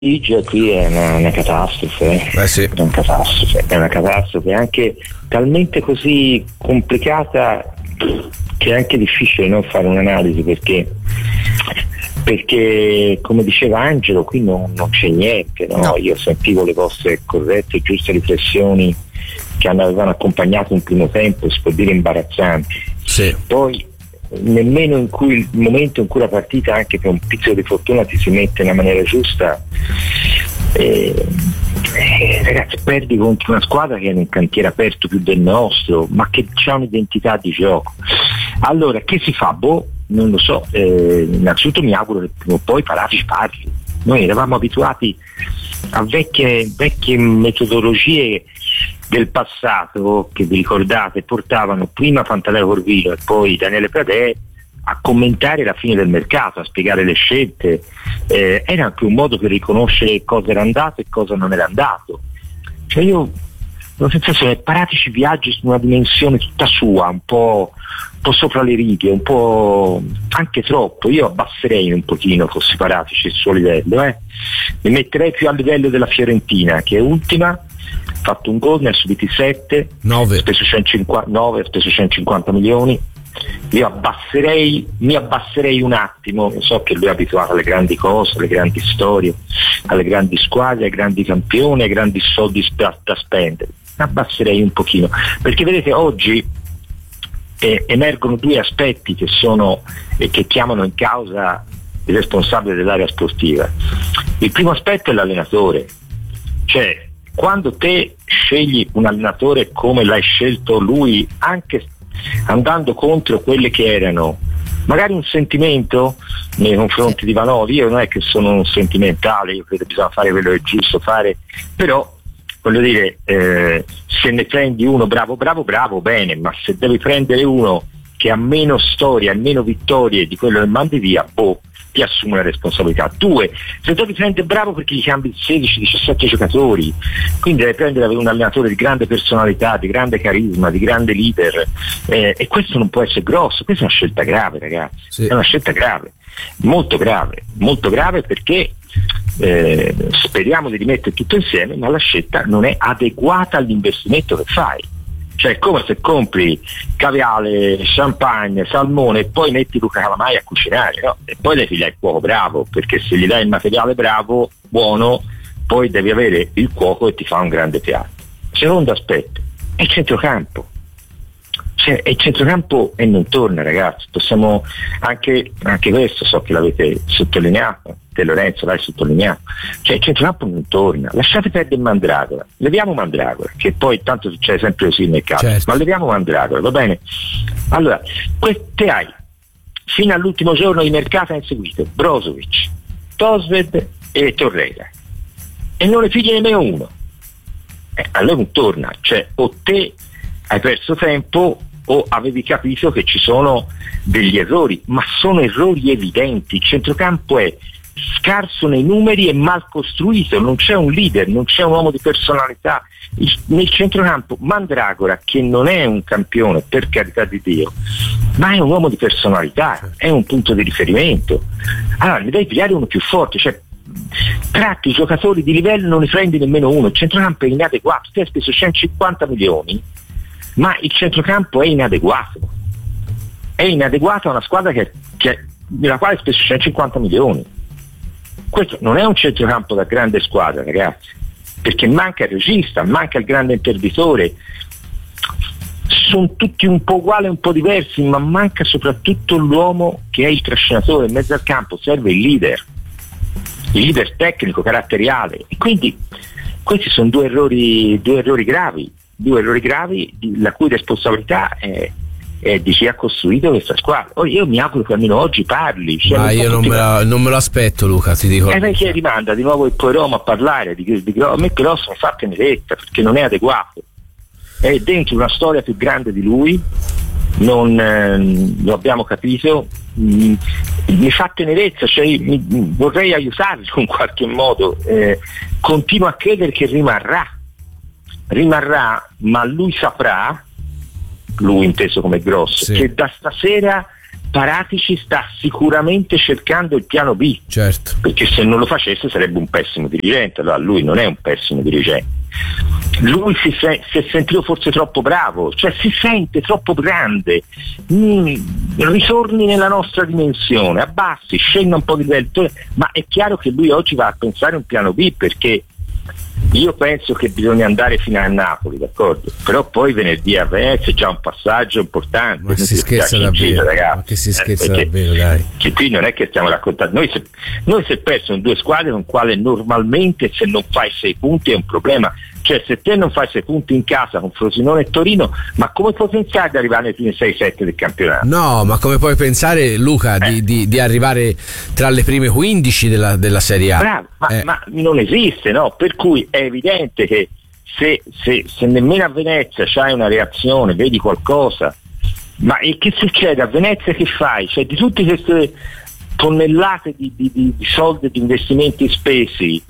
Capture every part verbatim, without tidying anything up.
qui è una, una catastrofe, eh sì. è una catastrofe, è una catastrofe anche talmente così complicata che è anche difficile non fare un'analisi, perché perché come diceva Angelo qui non, non c'è niente, no? No. Io sentivo le vostre corrette e giuste riflessioni che avevano accompagnato un primo tempo, si può dire imbarazzanti, sì. Poi nemmeno in cui il momento in cui la partita, anche per un pizzico di fortuna, ti si mette nella maniera giusta, eh, eh, ragazzi, perdi contro una squadra che è in un cantiere aperto più del nostro, ma che ha un'identità di gioco. Allora che si fa? Boh, non lo so, eh, innanzitutto mi auguro che prima o poi Paratici parli. Noi eravamo abituati a vecchie, vecchie metodologie del passato, che vi ricordate portavano prima Pantaleo Corvino e poi Daniele Pradè a commentare la fine del mercato, a spiegare le scelte, eh, era anche un modo per riconoscere cosa era andato e cosa non era andato. Cioè io ho la sensazione che Paratici viaggi su una dimensione tutta sua, un po', un po' sopra le righe, un po' anche troppo. Io abbasserei un pochino, fossi Paratici, il suo livello, eh. Mi metterei più a livello della Fiorentina, che è ultima, fatto un gol, ne ha subiti sette, nove, speso centocinquanta, nove, speso centocinquanta milioni. Io abbasserei, mi abbasserei un attimo. So che lui è abituato alle grandi cose, alle grandi storie, alle grandi squadre, ai grandi campioni, ai grandi soldi da, da spendere. Abbasserei un pochino, perché vedete oggi eh, emergono due aspetti che sono e eh, che chiamano in causa il responsabile dell'area sportiva. Il primo aspetto è l'allenatore, cioè quando te scegli un allenatore come l'hai scelto lui, anche andando contro quelle che erano magari un sentimento nei confronti di Vanoli, io non è che sono un sentimentale, io credo che bisogna fare quello che è giusto fare, però voglio dire, eh, se ne prendi uno bravo bravo bravo bene, ma se devi prendere uno che ha meno storia, meno vittorie di quello che mandi via, boh, ti assume la responsabilità. Due, se devi prendere bravo perché gli cambi sedici diciassette giocatori, quindi devi prendere un allenatore di grande personalità, di grande carisma, di grande leader, eh, e questo non può essere grosso. Questa è una scelta grave, ragazzi, sì. È una scelta grave, molto grave, molto grave, perché eh, speriamo di rimettere tutto insieme, ma la scelta non è adeguata all'investimento che fai. Cioè è come se compri caviale, champagne, salmone e poi metti Luca Calamai a cucinare, no? E poi devi dare il cuoco bravo, perché se gli dai il materiale bravo, buono, poi devi avere il cuoco che ti fa un grande piatto. Secondo aspetto è il centrocampo. Cioè, è il centrocampo e non torna, ragazzi. Possiamo anche, anche questo, so che l'avete sottolineato, te Lorenzo l'hai sottolineato, cioè il centrocampo non torna. Lasciate perdere Mandragora, leviamo Mandragora, che poi tanto succede sempre così nel caso, certo. Ma leviamo Mandragora, va bene? Allora, te hai fino all'ultimo giorno di mercato hai inseguito Brozovic, Tosved e Torreira, e non ne figli nemmeno uno. Eh, allora non torna, cioè o te hai perso tempo o avevi capito che ci sono degli errori, ma sono errori evidenti. Il centrocampo è scarso nei numeri e mal costruito, non c'è un leader, non c'è un uomo di personalità. Il, nel centrocampo Mandragora, che non è un campione, per carità di Dio, ma è un uomo di personalità, è un punto di riferimento. Allora ne devi pigliare uno più forte, cioè tratti i giocatori di livello, non ne prendi nemmeno uno. Il centrocampo è inadeguato, ti hai speso centocinquanta milioni, ma il centrocampo è inadeguato, è inadeguato a una squadra che, che, nella quale speso centocinquanta milioni. Questo non è un centrocampo da grande squadra, ragazzi, perché manca il regista, manca il grande interditore, sono tutti un po' uguali, un po' diversi, ma manca soprattutto l'uomo che è il trascinatore. In mezzo al campo serve il leader, il leader tecnico, caratteriale, e quindi questi sono due errori, due errori gravi. Due errori gravi la cui responsabilità è, è di chi ha costruito questa squadra. Oh, io mi auguro che almeno oggi parli. Cioè ma io non me, la, non me lo aspetto, Luca, ti dico. E eh, perché rimanda di nuovo il poi Roma a parlare di, di, di a me Grosso mi fa tenerezza, perché non è adeguato, è dentro una storia più grande di lui, non eh, lo abbiamo capito, mm, mi fa tenerezza, cioè mi, vorrei aiutarlo in qualche modo, eh, continuo a credere che rimarrà rimarrà, ma lui saprà, lui inteso come Grosso, sì, che da stasera Paratici sta sicuramente cercando il piano B, certo, perché se non lo facesse sarebbe un pessimo dirigente. Allora lui non è un pessimo dirigente, lui si, se- si è sentito forse troppo bravo, cioè si sente troppo grande. Mm, ritorni nella nostra dimensione, abbassi, scenda un po' di livello, ma è chiaro che lui oggi va a pensare un piano B, perché io penso che bisogna andare fino a Napoli, d'accordo? Però poi venerdì a Venezia è già un passaggio importante. Ma si scherza davvero, ragazzi, ma che si scherza eh, davvero, dai. Che qui non è che stiamo raccontando, noi se, noi se perso in due squadre con quale normalmente se non fai sei punti è un problema. Cioè se te non fai sei punti in casa con Frosinone e Torino, ma come puoi pensare di arrivare nei primi sei sette del campionato? No, ma come puoi pensare, Luca, eh. di, di, di arrivare tra le prime quindici della, della Serie A? Bravo, ma, eh. ma non esiste, no? Per cui è evidente che se, se, se nemmeno a Venezia c'hai una reazione, vedi qualcosa, ma e che succede? A Venezia che fai? Cioè di tutte queste tonnellate di, di, di, di soldi e di investimenti spesi,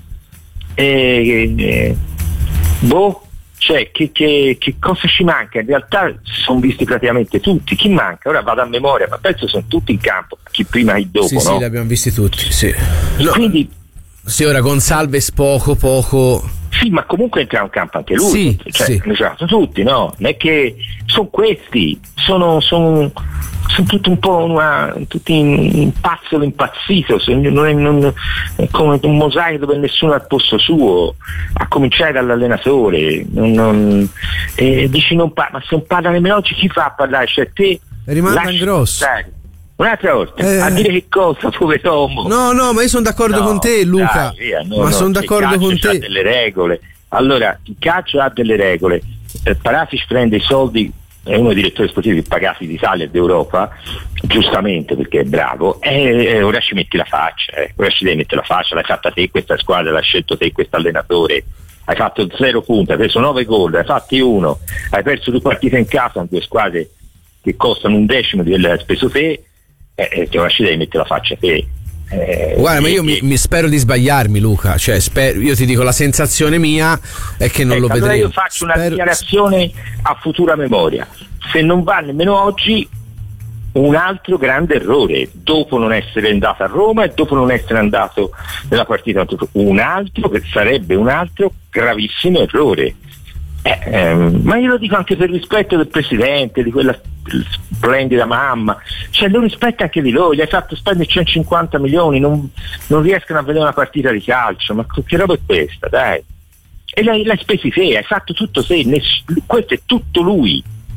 eh, eh, boh, cioè che, che, che cosa ci manca? In realtà si sono visti praticamente tutti. Chi manca? Ora vado a memoria, ma penso sono tutti in campo, chi prima e dopo, sì, no? Sì, li abbiamo visti tutti, sì. No. Quindi sì, ora Gonsalves poco poco. Sì, ma comunque entra in campo anche lui, sì, cioè sì. hanno giocato tutti, no? Non è che sono questi, sono, sono, sono tutti un po' una, tutti in pazzolo impazzito, non è, non, è come un mosaico dove nessuno è al posto suo, a cominciare dall'allenatore, non, non, eh, dici non parla, ma se non parla nemmeno oggi chi fa a parlare? Cioè te rimanda in grosso. Stare. Un'altra volta, eh. a dire che cosa, pover'uomo? No, no, ma io sono d'accordo no, con te, Luca. Dai, via, no, ma no, sono d'accordo con te. Il calcio ha delle regole. Allora, il calcio ha delle regole. Eh, Paratici prende i soldi, è uno dei direttori sportivi più pagati d'Italia e d'Europa, giustamente perché è bravo, e eh, ora ci metti la faccia, eh. ora ci devi mettere la faccia, l'hai fatta te questa squadra, l'hai scelto te questo allenatore, hai fatto zero punti, hai preso nove gol, hai fatti uno, hai perso due partite in casa con due squadre che costano un decimo di quello che hai speso te. Eh, che ora ci devi mettere la faccia te. Eh, Guarda, ma io mi, mi spero di sbagliarmi, Luca. Cioè, spero, io ti dico, la sensazione mia è che non ecco, lo allora vedremo. Io faccio spero... una dichiarazione a futura memoria. Se non va nemmeno oggi, un altro grande errore, dopo non essere andato a Roma e dopo non essere andato nella partita, un altro che sarebbe un altro gravissimo errore. Eh, ehm, ma io lo dico anche per rispetto del presidente, di quella splendida mamma, cioè lo rispetto anche di loro, gli hai fatto spendere centocinquanta milioni, non, non riescono a vedere una partita di calcio, ma che roba è questa, dai? E l'hai, l'hai spesi te, hai fatto tutto te, ness- questo è tutto lui,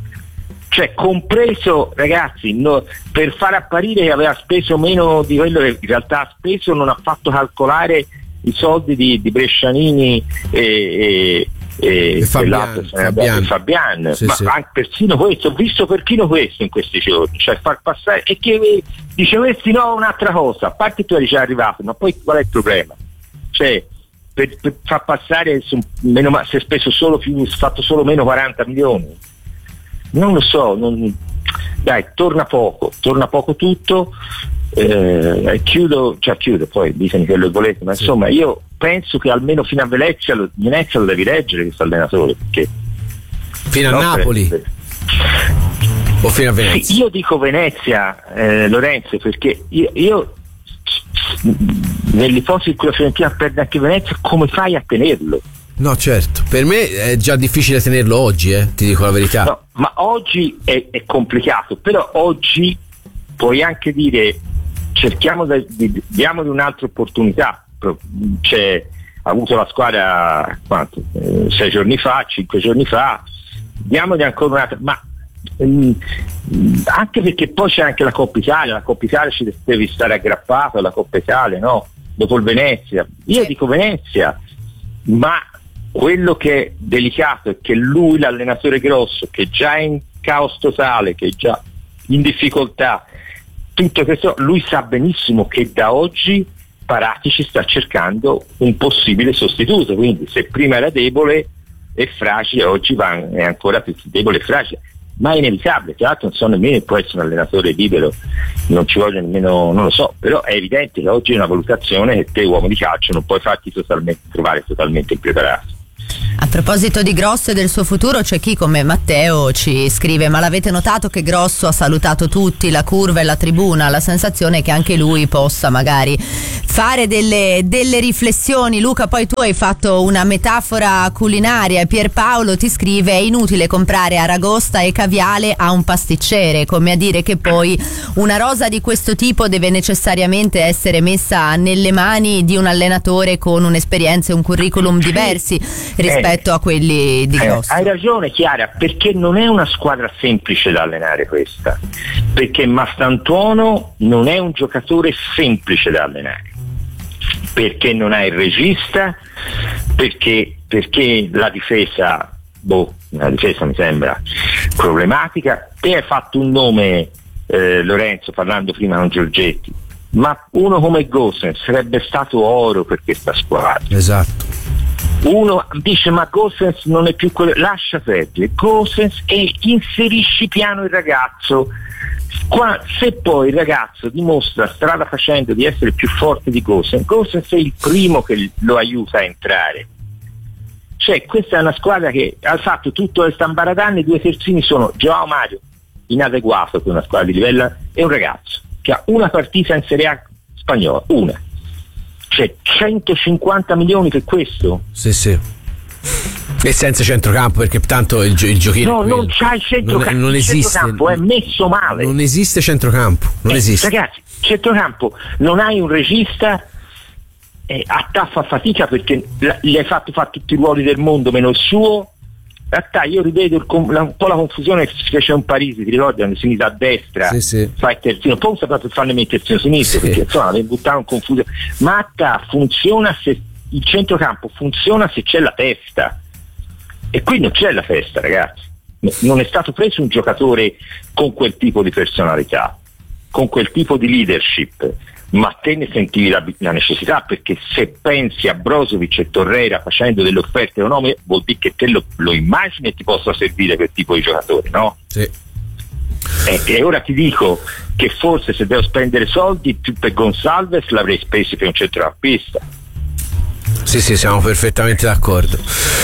cioè compreso, ragazzi, no, per far apparire che aveva speso meno di quello che in realtà ha speso, non ha fatto calcolare i soldi di, di Brescianini e, e e, e Fabian, e Fabian. Fabian. Sì, ma sì. anche persino questo, ho visto perfino questo in questi giorni, cioè far passare, e che dicevesti no un'altra cosa, a parte tu eri già arrivato, ma poi qual è il problema? Cioè per, per far passare su, meno, si è speso solo più, fatto solo meno quaranta milioni, non lo so, non, dai, torna poco, torna poco tutto. Eh, chiudo, cioè chiudo, poi ditemi quello che volete, ma sì. Insomma io penso che almeno fino a Venezia lo, Venezia lo devi reggere questo allenatore, perché fino a no, Napoli per... o fino a Venezia? Sì, io dico Venezia, eh, Lorenzo, perché io, io nell'ipotesi in cui la Fiorentina perde anche Venezia, come fai a tenerlo? No, certo, per me è già difficile tenerlo oggi, eh, ti dico la verità. No, ma oggi è, è complicato, però oggi puoi anche dire cerchiamo di, di diamogli un'altra opportunità. C'è, ha avuto la squadra quanto? Eh, sei giorni fa, cinque giorni fa, diamogli ancora un'altra, ma mh, anche perché poi c'è anche la Coppa Italia, la Coppa Italia ci devi stare aggrappato alla Coppa Italia, no? Dopo il Venezia, io dico Venezia, ma quello che è delicato è che lui, l'allenatore grosso, che già è in caos totale, che è già in difficoltà, tutto questo, lui sa benissimo che da oggi Paratici sta cercando un possibile sostituto, quindi se prima era debole e fragile, oggi va, è ancora più debole e fragile, ma è inevitabile. Tra l'altro non so nemmeno, può essere un allenatore libero, non ci voglio nemmeno, non lo so, però è evidente che oggi è una valutazione che te uomo di calcio non puoi farti totalmente, trovare totalmente impreparato. A proposito di Grosso e del suo futuro, c'è chi come Matteo ci scrive: ma l'avete notato che Grosso ha salutato tutti, la curva e la tribuna? La sensazione è che anche lui possa magari fare delle, delle riflessioni. Luca, poi tu hai fatto una metafora culinaria e Pierpaolo ti scrive: è inutile comprare aragosta e caviale a un pasticcere, come a dire che poi una rosa di questo tipo deve necessariamente essere messa nelle mani di un allenatore con un'esperienza e un curriculum diversi rispetto eh, a quelli di Grosso. Eh, hai ragione Chiara, perché non è una squadra semplice da allenare questa, perché Mastantuono non è un giocatore semplice da allenare, perché non ha il regista, perché, perché la difesa, boh, la difesa mi sembra problematica. Te hai fatto un nome, eh, Lorenzo, parlando prima con Giorgetti, ma uno come Gosens sarebbe stato oro per questa squadra. Esatto. Uno dice ma Gosens non è più quello, lascia perdere Gosens e inserisci piano il ragazzo. Qua, se poi il ragazzo dimostra strada facendo di essere più forte di Gosens, Gosens è il primo che lo aiuta a entrare. Cioè questa è una squadra che ha fatto tutto il Stambaradan, i due terzini sono Joao Mario, inadeguato per una squadra di livello, e un ragazzo che ha una partita in Serie A spagnola, una. Cioè centocinquanta milioni per questo? Sì, sì. E senza centrocampo, perché tanto il, gio- il giochino. No, non c'ha il centrocampo. Non, non esiste. Il centrocampo è messo male. Non esiste centrocampo. Non eh, esiste. Ragazzi, centrocampo, non hai un regista, eh, a te fa fatica perché l- gli hai fatto fare tutti i ruoli del mondo meno il suo. A te io rivedo il com- la, un po' la confusione che si fece in Parisi, ti ricordi? Quando si inizia a destra, sì, sì. fa il terzino, poi sapeva per farne mettere il terzino sinistro, sì. Perché insomma avevi buttato in confusione. Ma a te funziona se il centrocampo funziona se c'è la testa. E qui non c'è la festa, ragazzi. Non è stato preso un giocatore con quel tipo di personalità, con quel tipo di leadership, ma te ne sentivi la, la necessità, perché se pensi a Brozovic e Torreira facendo delle offerte economiche, vuol dire che te lo, lo immagini e ti possa servire quel tipo di giocatore, no? Sì. E, e ora ti dico che forse se devo spendere soldi più per Gonçalves l'avrei spesi per un centrocampista. Sì, sì, siamo perfettamente d'accordo.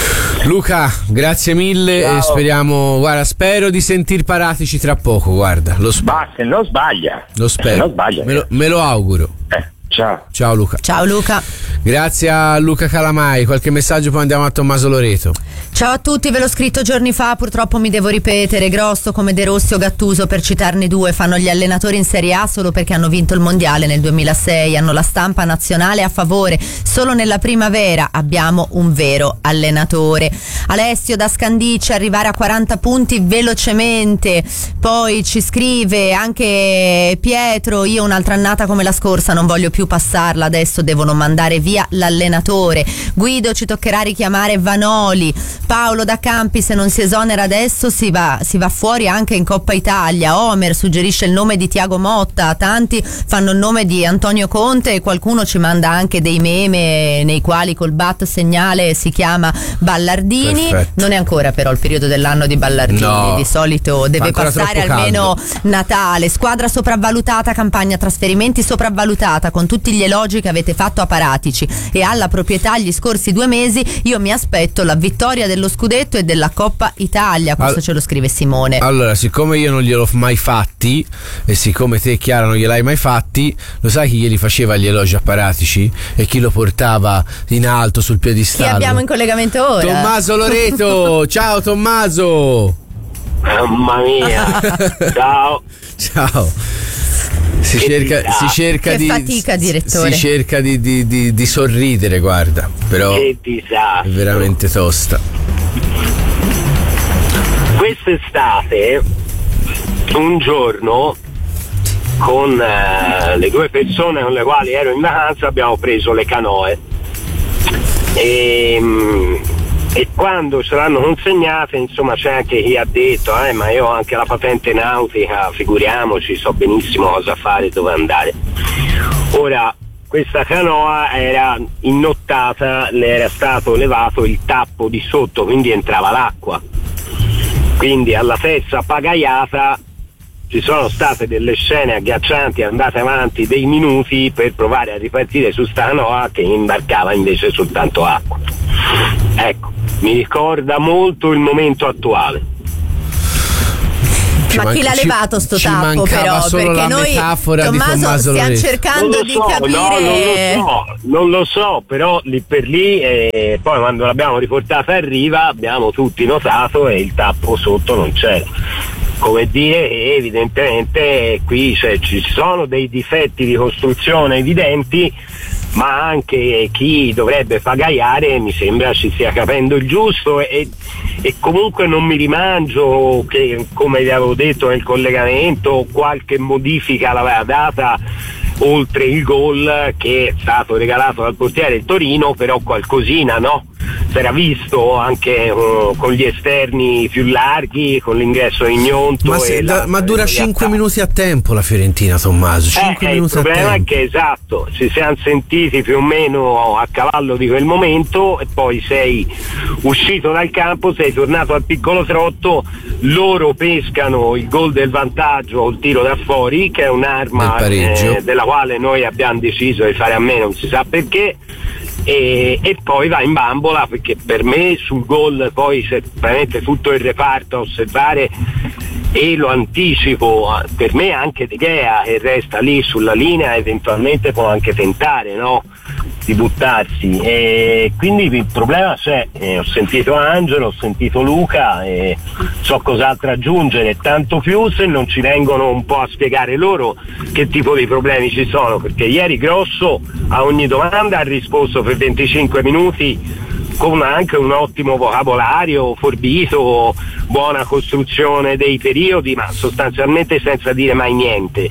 Luca, grazie mille. Ciao. E speriamo, guarda, spero di sentir Paratici tra poco, guarda. Lo sp- Ma se non sbaglia. Lo spero. Se non sbaglia. Me lo, me lo auguro. Eh, ciao. Ciao Luca. Ciao Luca. Grazie a Luca Calamai. Qualche messaggio poi andiamo a Tommaso Loreto. Ciao a tutti, ve l'ho scritto giorni fa, purtroppo mi devo ripetere. Grosso come De Rossi o Gattuso, per citarne due, fanno gli allenatori in Serie A solo perché hanno vinto il mondiale nel duemilasei, hanno la stampa nazionale a favore. Solo nella primavera abbiamo un vero allenatore. Alessio da Scandicci, arrivare a quaranta punti velocemente. Poi ci scrive anche Pietro: io un'altra annata come la scorsa non voglio più passarla, adesso devono mandare via l'allenatore. Guido, ci toccherà richiamare Vanoli. Paolo da Campi, se non si esonera adesso si va, si va fuori anche in Coppa Italia. Omer suggerisce il nome di Tiago Motta, tanti fanno il nome di Antonio Conte e qualcuno ci manda anche dei meme nei quali col bat segnale si chiama Ballardini. Perfetto. Non è ancora però il periodo dell'anno di Ballardini, no. Di solito deve passare almeno Natale. Squadra sopravvalutata, campagna trasferimenti sopravvalutata, con tutti gli elogi che avete fatto a Paratici e alla proprietà gli scorsi due mesi. Io mi aspetto la vittoria dello scudetto e della Coppa Italia. Questo All- ce lo scrive Simone. Allora, siccome io non gliel'ho mai fatti e siccome te, Chiara, non gliel'hai mai fatti, lo sai chi glieli faceva gli elogi a Paratici e chi lo portava in alto sul piedistallo? Chi abbiamo in collegamento ora? Tommaso Loreto. Ciao Tommaso. Mamma mia. Ciao. Ciao. Si cerca, si cerca che di fatica, direttore. Si cerca di, di, di, di sorridere, guarda, però che disastro. È veramente tosta. Quest'estate, un giorno, con eh, le due persone con le quali ero in vacanza, abbiamo preso le canoe e, e quando ce l'hanno consegnate, insomma, c'è anche chi ha detto eh, ma io ho anche la patente nautica, figuriamoci, so benissimo cosa fare e dove andare. Ora, questa canoa era innottata, le era stato levato il tappo di sotto, quindi entrava l'acqua, quindi alla testa pagaiata ci sono state delle scene agghiaccianti andate avanti dei minuti per provare a ripartire su sta canoa che imbarcava invece soltanto acqua. Ecco, mi ricorda molto il momento attuale. Ma man- chi l'ha ci, levato sto ci tappo però? Solo perché la noi, metafora Tommaso, di Tommaso stiamo Lorenzo. cercando non di so, capire. No, non lo so, non lo so, però lì per lì, eh, poi quando l'abbiamo riportata a riva abbiamo tutti notato e il tappo sotto non c'era. Come dire che evidentemente qui cioè, ci sono dei difetti di costruzione evidenti, ma anche chi dovrebbe pagaiare mi sembra ci stia capendo il giusto e, e comunque non mi rimangio che, come vi avevo detto nel collegamento, qualche modifica l'aveva data oltre il gol che è stato regalato dal portiere del Torino, però qualcosina no? Si era visto anche uh, con gli esterni più larghi, con l'ingresso di Gnonto. Ma, se, e da, la, ma dura cinque minuti a tempo la Fiorentina, Tommaso. cinque eh, minuti il problema a tempo. è che esatto, ci siamo sentiti più o meno a cavallo di quel momento e poi sei uscito dal campo, sei tornato al piccolo trotto, loro pescano il gol del vantaggio o il tiro da fuori, che è un'arma eh, della quale noi abbiamo deciso di fare a meno, non si sa perché. E, e poi va in bambola, perché per me sul gol poi se veramente tutto il reparto a osservare, e lo anticipo, per me anche De Gea che resta lì sulla linea eventualmente può anche tentare, no? Di buttarsi, e quindi il problema c'è. Eh, ho sentito Angelo, ho sentito Luca e so cos'altro aggiungere, tanto più se non ci vengono un po' a spiegare loro che tipo di problemi ci sono, perché ieri Grosso a ogni domanda ha risposto per venticinque minuti con anche un ottimo vocabolario, forbito, buona costruzione dei periodi, ma sostanzialmente senza dire mai niente.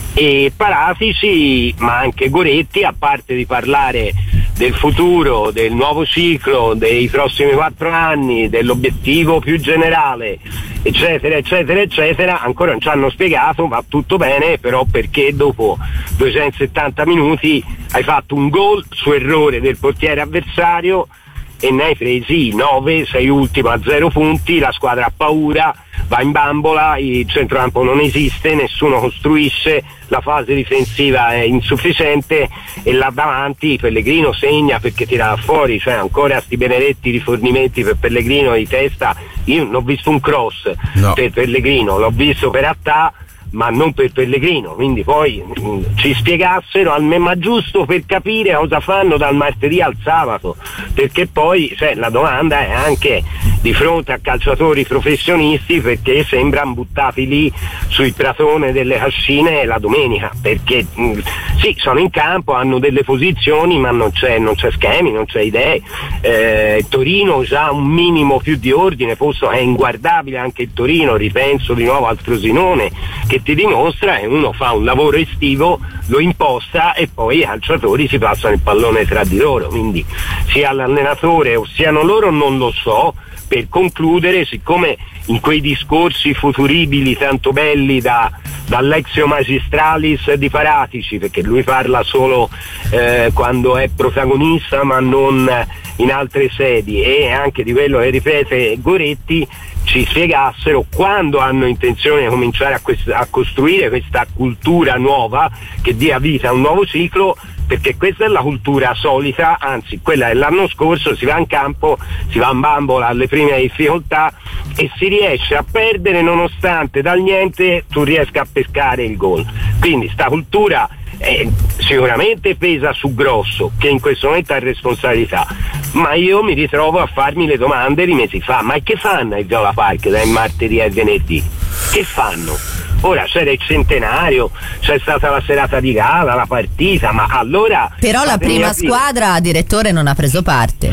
E Paratici, ma anche Goretti, a parte di parlare del futuro, del nuovo ciclo, dei prossimi quattro anni, dell'obiettivo più generale, eccetera, eccetera, eccetera, ancora non ci hanno spiegato, va tutto bene, però perché dopo duecentosettanta minuti hai fatto un gol su errore del portiere avversario e ne hai presi nove, sei ultimo a zero punti, la squadra ha paura, va in bambola, il centrocampo non esiste, nessuno costruisce, la fase difensiva è insufficiente e là davanti Pellegrino segna perché tira fuori, cioè ancora sti benedetti rifornimenti per Pellegrino di testa. Io non ho visto un cross no. per Pellegrino, l'ho visto per Attà, ma non per Pellegrino, quindi poi mh, ci spiegassero almeno, ma giusto per capire cosa fanno dal martedì al sabato, perché poi cioè, la domanda è anche di fronte a calciatori professionisti, perché sembrano buttati lì sul pratone delle cascine la domenica, perché mh, sì, sono in campo, hanno delle posizioni, ma non c'è, non c'è schemi, non c'è idee. eh, Torino già un minimo più di ordine, posto che è inguardabile anche il Torino, ripenso di nuovo al Frosinone, che ti dimostra che uno fa un lavoro estivo, lo imposta e poi i calciatori si passano il pallone tra di loro, quindi sia l'allenatore o siano loro non lo so. Per concludere, siccome in quei discorsi futuribili tanto belli da, dall'Exio Magistralis di Paratici, perché lui parla solo eh, quando è protagonista ma non in altre sedi, e anche di quello che ripete Goretti, ci spiegassero quando hanno intenzione di cominciare a, quest- a costruire questa cultura nuova che dia vita a un nuovo ciclo, perché questa è la cultura solita, anzi quella dell'anno scorso: si va in campo, si va in bambola alle prime difficoltà e si riesce a perdere nonostante dal niente tu riesca a pescare il gol. Quindi sta cultura eh, sicuramente pesa su Grosso, che in questo momento ha responsabilità, ma io mi ritrovo a farmi le domande di mesi fa: ma che fanno ai Viola Park dal martedì al venerdì? Che fanno? Ora c'era il centenario, c'è stata la serata di gala, la partita, ma allora... Però la prima squadra, direttore, non ha preso parte.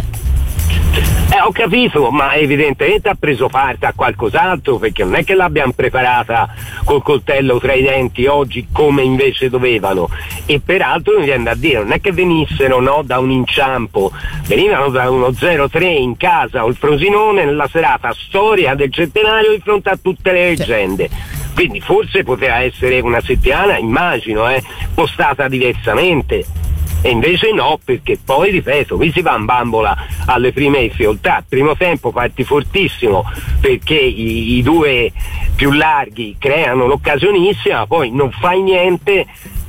Eh, ho capito, ma evidentemente ha preso parte a qualcos'altro, perché non è che l'abbiamo preparata col coltello tra i denti oggi come invece dovevano. E peraltro mi viene da dire, non è che venissero no, da un inciampo, venivano da uno zero tre in casa o il Frosinone nella serata storia del centenario di fronte a tutte le leggende. Quindi forse poteva essere una settimana, immagino, eh, postata diversamente. E invece no, perché poi, ripeto, qui si va in bambola alle prime difficoltà. Primo tempo parti fortissimo perché i, i due più larghi creano l'occasionissima, poi non fai niente.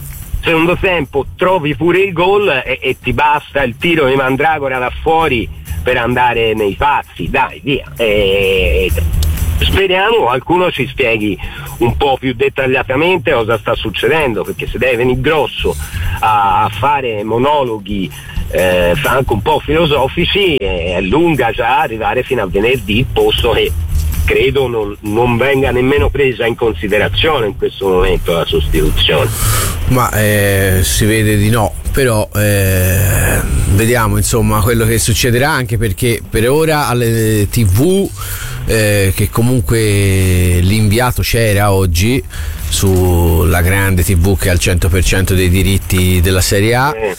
Secondo tempo trovi pure il gol e, e ti basta il tiro di Mandragora da fuori per andare nei pazzi, dai via. E speriamo qualcuno ci spieghi un po' più dettagliatamente cosa sta succedendo, perché se deve venire grosso a, a fare monologhi eh, anche un po' filosofici è lunga già arrivare fino a venerdì, posto che credo non, non venga nemmeno presa in considerazione in questo momento la sostituzione. Ma eh, si vede di no, però eh, vediamo insomma quello che succederà, anche perché per ora alle tivù eh, che comunque l'inviato c'era oggi sulla grande tivù che ha il cento per cento dei diritti della Serie A, eh.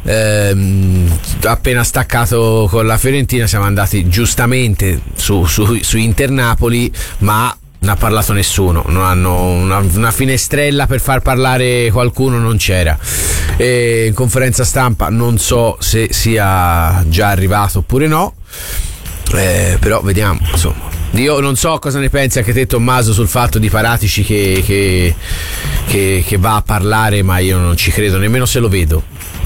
ehm, appena staccato con la Fiorentina siamo andati giustamente su, su, su Inter Napoli, ma non ha parlato nessuno, non hanno una, una finestrella per far parlare qualcuno, non c'era. E in conferenza stampa non so se sia già arrivato oppure no, eh, però vediamo insomma. Io non so cosa ne pensi anche te, Tommaso, sul fatto di Paratici che, che, che, che va a parlare, ma io non ci credo nemmeno se lo vedo.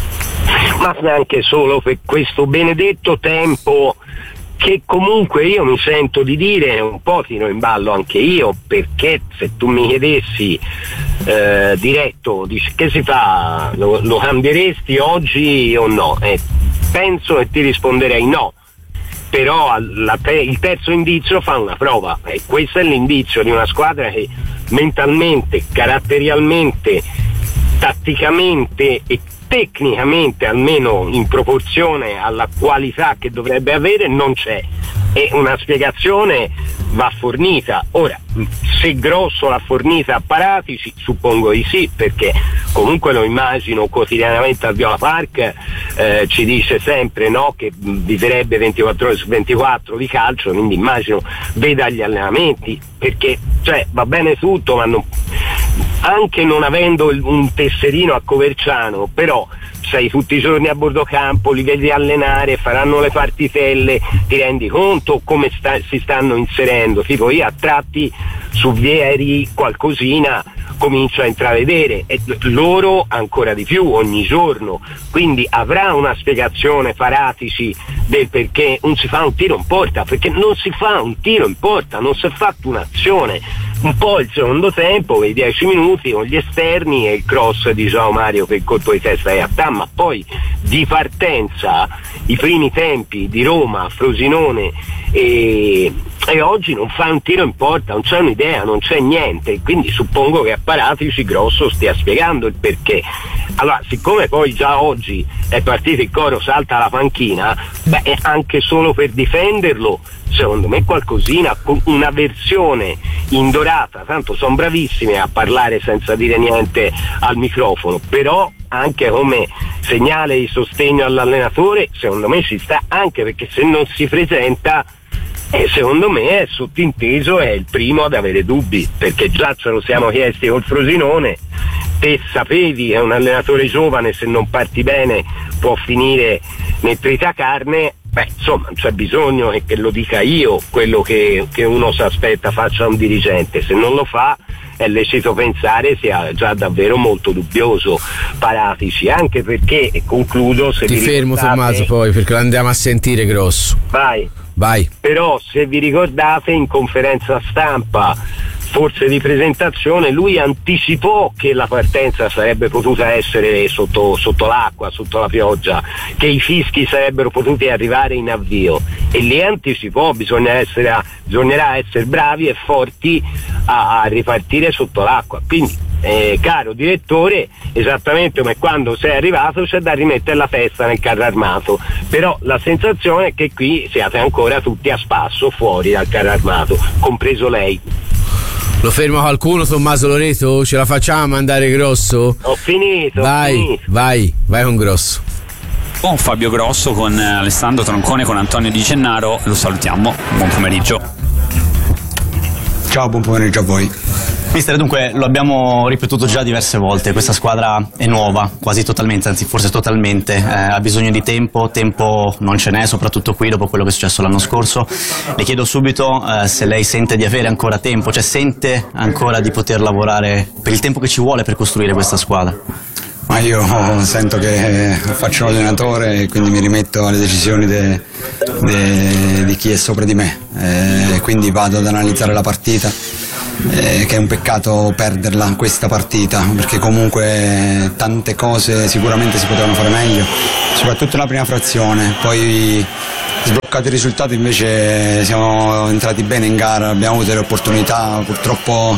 Ma neanche solo per questo benedetto tempo che comunque io mi sento di dire, un po' tiro in ballo anche io, perché se tu mi chiedessi eh, diretto, dici, che si fa, lo, lo cambieresti oggi o no? Eh, penso che ti risponderei no, però la te, il terzo indizio fa una prova, e questo è l'indizio di una squadra che mentalmente, caratterialmente, tatticamente e tecnicamente, almeno in proporzione alla qualità che dovrebbe avere, non c'è, e una spiegazione va fornita. Ora, se Grosso l'ha fornita a Paratici, suppongo di sì, perché comunque lo immagino quotidianamente al Viola Park, eh, ci dice sempre no, che viverebbe ventiquattro ore su ventiquattro di calcio, quindi immagino veda gli allenamenti, perché cioè va bene tutto, ma non, anche non avendo un tesserino a Coverciano, però sei tutti i giorni a bordo campo, li vedi allenare, faranno le partitelle, ti rendi conto come sta, si stanno inserendo, tipo io a tratti su Vieri qualcosina comincio a intravedere, e loro ancora di più ogni giorno, quindi avrà una spiegazione Paratici del perché non si fa un tiro in porta, perché non si fa un tiro in porta, non si è fatto un'azione. Un po' il secondo tempo, i dieci minuti con gli esterni e il cross di João Mario che il colpo di testa è a Tam, ma poi di partenza i primi tempi di Roma, Frosinone e, e oggi non fa un tiro in porta, non c'è un'idea, non c'è niente, quindi suppongo che a Paratici Grosso stia spiegando il perché. Allora, siccome poi già oggi è partito il coro salta la panchina, beh, anche solo per difenderlo secondo me qualcosina, una versione indorata, tanto sono bravissime a parlare senza dire niente al microfono, però anche come segnale di sostegno all'allenatore secondo me ci sta, anche perché se non si presenta eh, secondo me è sottinteso, è il primo ad avere dubbi, perché già ce lo siamo chiesti col Frosinone, te sapevi è un allenatore giovane, se non parti bene può finire nel tritacarne. Beh, insomma, non c'è bisogno che lo dica io quello che, che uno si aspetta faccia un dirigente, se non lo fa è lecito pensare sia già davvero molto dubbioso Paratici, anche perché, e concludo, se ti vi fermo ricordate, Tommaso poi perché lo andiamo a sentire Grosso. Vai. Vai. Però se vi ricordate in conferenza stampa forse di presentazione lui anticipò che la partenza sarebbe potuta essere sotto, sotto l'acqua, sotto la pioggia, che i fischi sarebbero potuti arrivare in avvio, e lì anticipò bisogna essere, bisognerà essere bravi e forti a, a ripartire sotto l'acqua, quindi eh, caro direttore, esattamente come quando sei arrivato c'è da rimettere la testa nel carro armato, però la sensazione è che qui siate ancora tutti a spasso fuori dal carro armato, compreso lei. Lo ferma qualcuno, Tommaso Loreto? Ce la facciamo andare Grosso? Ho finito. Vai, ho finito. vai, vai con Grosso. Con Fabio Grosso, con Alessandro Troncone, con Antonio Di Gennaro, lo salutiamo. Buon pomeriggio. Ciao, buon pomeriggio a voi. Mister, dunque lo abbiamo ripetuto già diverse volte, questa squadra è nuova, quasi totalmente, anzi forse totalmente, eh, ha bisogno di tempo, tempo non ce n'è, soprattutto qui dopo quello che è successo l'anno scorso. Le chiedo subito eh, se lei sente di avere ancora tempo, cioè sente ancora di poter lavorare per il tempo che ci vuole per costruire questa squadra. Ma io sento che faccio l'allenatore e quindi mi rimetto alle decisioni de, de, di chi è sopra di me, e quindi vado ad analizzare la partita, eh, che è un peccato perderla questa partita, perché comunque tante cose sicuramente si potevano fare meglio, soprattutto nella prima frazione. Poi sbloccato il risultato invece siamo entrati bene in gara, abbiamo avuto le opportunità, purtroppo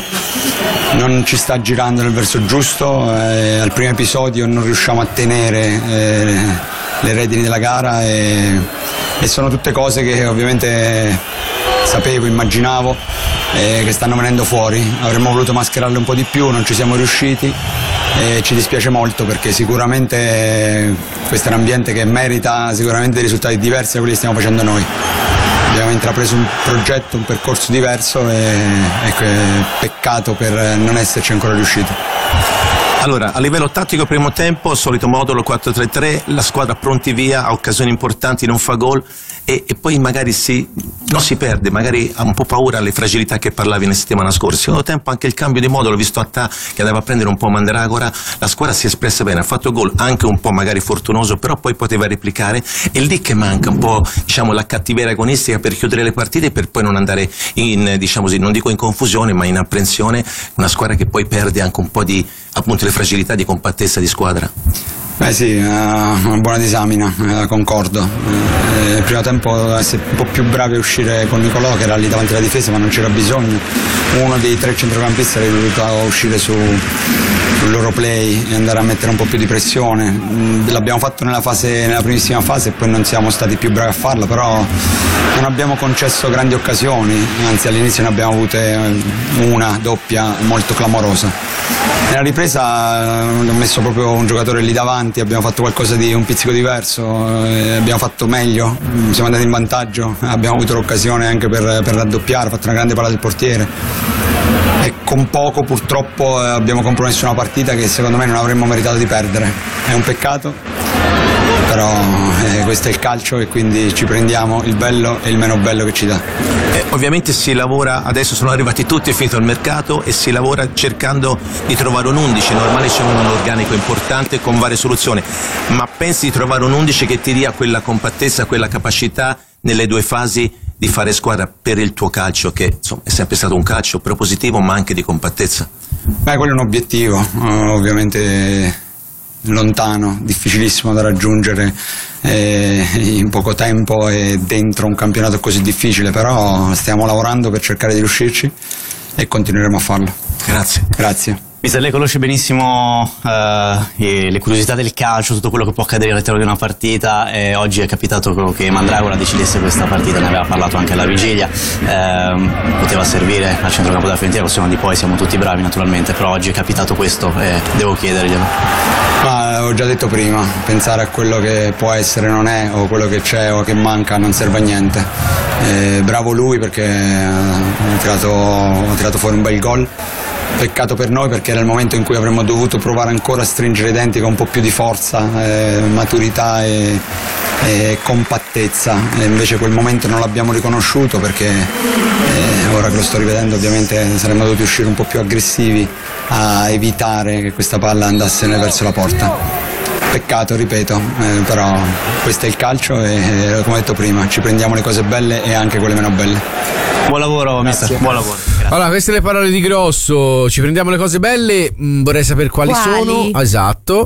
non ci sta girando nel verso giusto, eh, al primo episodio non riusciamo a tenere eh, le redini della gara e, e sono tutte cose che ovviamente sapevo, immaginavo, eh, che stanno venendo fuori. Avremmo voluto mascherarle un po' di più, non ci siamo riusciti e ci dispiace molto, perché sicuramente questo è un ambiente che merita sicuramente dei risultati diversi da quelli che stiamo facendo noi. Abbiamo intrapreso un progetto, un percorso diverso e, e peccato per non esserci ancora riusciti. Allora, a livello tattico primo tempo, solito modulo quattro tre tre, la squadra pronti via, ha occasioni importanti, non fa gol e, e poi magari si, non si perde, magari ha un po' paura alle fragilità che parlavi nella settimana scorsa. Secondo tempo anche il cambio di modulo, visto Attà che andava a prendere un po' Mandragora, la squadra si è espressa bene, ha fatto gol anche un po' magari fortunoso, però poi poteva replicare, e lì che manca un po', diciamo, la cattiveria agonistica per chiudere le partite, per poi non andare in, diciamo così, non dico in confusione, ma in apprensione, una squadra che poi perde anche un po' di, appunto, le fragilità di compattezza di squadra. Beh sì, una buona disamina, eh, concordo. Eh, il primo tempo essere un po' più bravi a uscire con Nicolò, che era lì davanti alla difesa, ma non c'era bisogno. Uno dei tre centrocampisti avrebbe dovuto uscire su, sul loro play e andare a mettere un po' più di pressione. Mm, l'abbiamo fatto nella, fase, nella primissima fase e poi non siamo stati più bravi a farlo, però non abbiamo concesso grandi occasioni, anzi all'inizio ne abbiamo avute una doppia molto clamorosa. Nella ripresa ho messo proprio un giocatore lì davanti, abbiamo fatto qualcosa di un pizzico diverso, eh, abbiamo fatto meglio, siamo andati in vantaggio, abbiamo avuto l'occasione anche per, per raddoppiare, fatto una grande palla del portiere e con poco purtroppo eh, abbiamo compromesso una partita che secondo me non avremmo meritato di perdere. È un peccato, però eh, questo è il calcio e quindi ci prendiamo il bello e il meno bello che ci dà. Eh, ovviamente si lavora, adesso sono arrivati tutti, è finito il mercato e si lavora cercando di trovare un undici, normale c'è un organico importante con varie soluzioni, ma pensi di trovare un undici che ti dia quella compattezza, quella capacità nelle due fasi di fare squadra per il tuo calcio, che insomma è sempre stato un calcio propositivo ma anche di compattezza? Beh, quello è un obiettivo, uh, ovviamente lontano, difficilissimo da raggiungere eh, in poco tempo e dentro un campionato così difficile, però stiamo lavorando per cercare di riuscirci e continueremo a farlo. Grazie. Grazie. Mister, lei conosce benissimo eh, le curiosità del calcio, tutto quello che può accadere all'interno di una partita, e oggi è capitato che Mandragora decidesse questa partita, ne aveva parlato anche alla vigilia, eh, poteva servire al centrocampo della Fiorentina, possiamo di poi, siamo tutti bravi naturalmente, però oggi è capitato questo e devo chiederglielo. Ma ho già detto prima, pensare a quello che può essere non è, o quello che c'è o che manca non serve a niente. Eh, bravo lui perché ha tirato, ha tirato fuori un bel gol. Peccato per noi perché era il momento in cui avremmo dovuto provare ancora a stringere i denti con un po' più di forza, eh, maturità e, e compattezza, e invece quel momento non l'abbiamo riconosciuto perché eh, ora che lo sto rivedendo ovviamente saremmo dovuti uscire un po' più aggressivi a evitare che questa palla andasse verso la porta. Peccato, ripeto, eh, però questo è il calcio e eh, come ho detto prima ci prendiamo le cose belle e anche quelle meno belle. Buon lavoro, mister. Buon lavoro. Grazie. Allora, queste le parole di Grosso. Ci prendiamo le cose belle. Mh, vorrei sapere quali, Quali? sono. Esatto.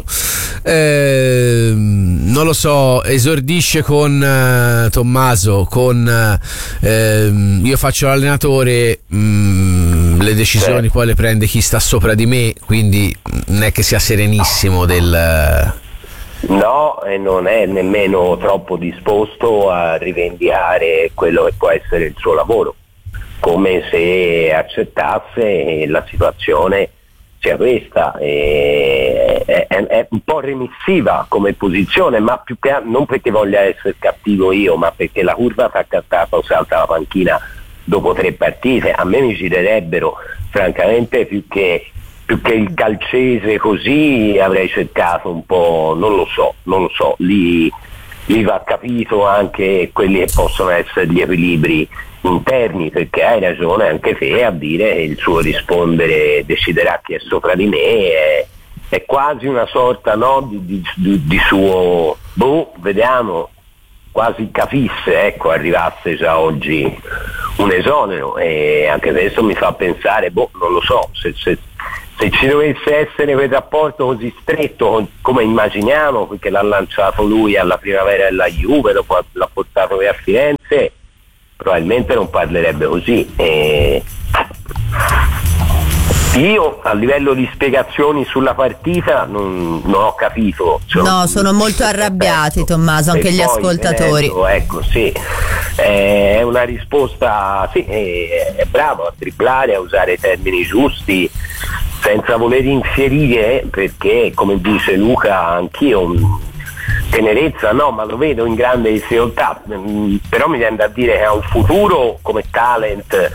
Eh, non lo so. Esordisce con uh, Tommaso. Con uh, io faccio l'allenatore. Mh, le decisioni eh. poi le prende chi sta sopra di me. Quindi non è che sia serenissimo del. No, e non è nemmeno troppo disposto a rivendicare quello che può essere il suo lavoro, come se accettasse la situazione sia questa. E è, è, è un po' remissiva come posizione, ma più che non perché voglia essere cattivo io, ma perché la curva fa cattata o salta la panchina dopo tre partite. A me mi girerebbero francamente più che più che il calcese così, avrei cercato un po', non lo so, non lo so, lì, lì va capito anche quelli che possono essere gli equilibri interni, perché hai ragione anche te a dire che il suo rispondere deciderà chi è sopra di me è, è quasi una sorta, no, di, di, di, di suo, boh, vediamo, quasi capisse, ecco, arrivasse già oggi un esonero, e anche adesso mi fa pensare, boh, non lo so, se, se, se ci dovesse essere quel rapporto così stretto come immaginiamo, perché l'ha lanciato lui alla primavera della Juve, dopo l'ha portato via a Firenze, probabilmente non parlerebbe così. E io a livello di spiegazioni sulla partita non, non ho capito. Cioè, no, sono molto arrabbiati, Tommaso, anche gli ascoltatori. Veneto, ecco, sì, è una risposta, sì, è, è bravo a dribblare, a usare i termini giusti, senza voler infierire, perché come dice Luca, anch'io tenerezza no, ma lo vedo in grande difficoltà, però mi viene da dire che ha un futuro come talent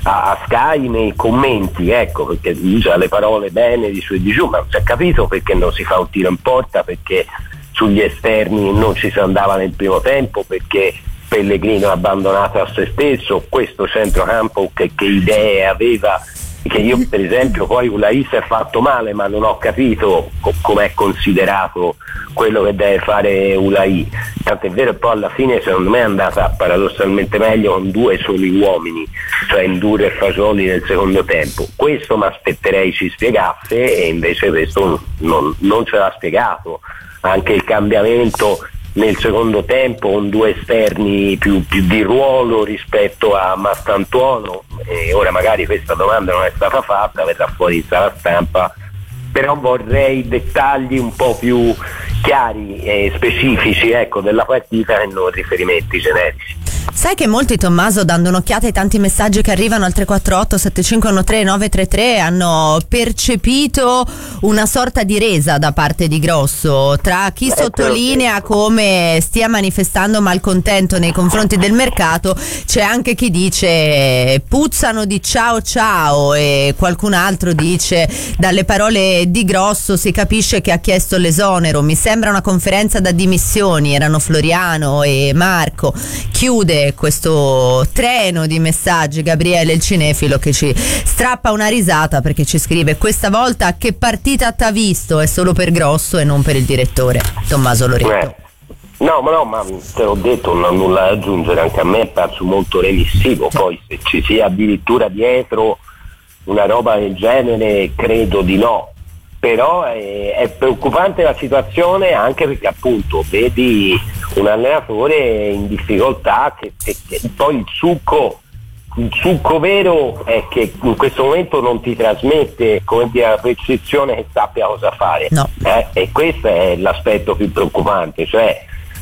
a Sky nei commenti, ecco, perché usa le parole bene di su e di giù, ma non si è capito perché non si fa un tiro in porta, perché sugli esterni non ci si andava nel primo tempo, perché Pellegrino ha abbandonato a se stesso questo centrocampo, che, che idee aveva, che io per esempio poi Ulai si è fatto male, ma non ho capito co- com'è considerato quello che deve fare Ulai, tant'è vero che poi alla fine secondo me è andata paradossalmente meglio con due soli uomini, cioè Indure e Fasoli nel secondo tempo. Questo mi aspetterei ci spiegasse, e invece questo non, non ce l'ha spiegato. Anche il cambiamento nel secondo tempo con due esterni più, più di ruolo rispetto a Mastantuono, e ora magari questa domanda non è stata fatta, verrà fuori in sala stampa, però vorrei dettagli un po' più chiari e specifici, ecco, della partita, e non riferimenti generici. Sai che molti, Tommaso, dando un'occhiata ai tanti messaggi che arrivano al tre quattro otto sette cinque uno tre nove tre tre, hanno percepito una sorta di resa da parte di Grosso, tra chi sottolinea come stia manifestando malcontento nei confronti del mercato, c'è anche chi dice puzzano di ciao ciao, e qualcun altro dice dalle parole di Grosso si capisce che ha chiesto l'esonero, mi sembra una conferenza da dimissioni, erano Floriano e Marco. Chiude questo treno di messaggi Gabriele il cinefilo, che ci strappa una risata perché ci scrive: questa volta che partita t'ha visto, è solo per Grosso e non per il direttore. Tommaso Loreto. Eh. No, ma no, ma te l'ho detto, non ho nulla da aggiungere, anche a me è parso molto remissivo, poi se ci sia addirittura dietro una roba del genere credo di no, però è, è preoccupante la situazione, anche perché appunto vedi un allenatore in difficoltà, che, che, che poi il succo il succo vero è che in questo momento non ti trasmette, come dire, la percezione che sappia cosa fare, no. eh? E questo è l'aspetto più preoccupante, cioè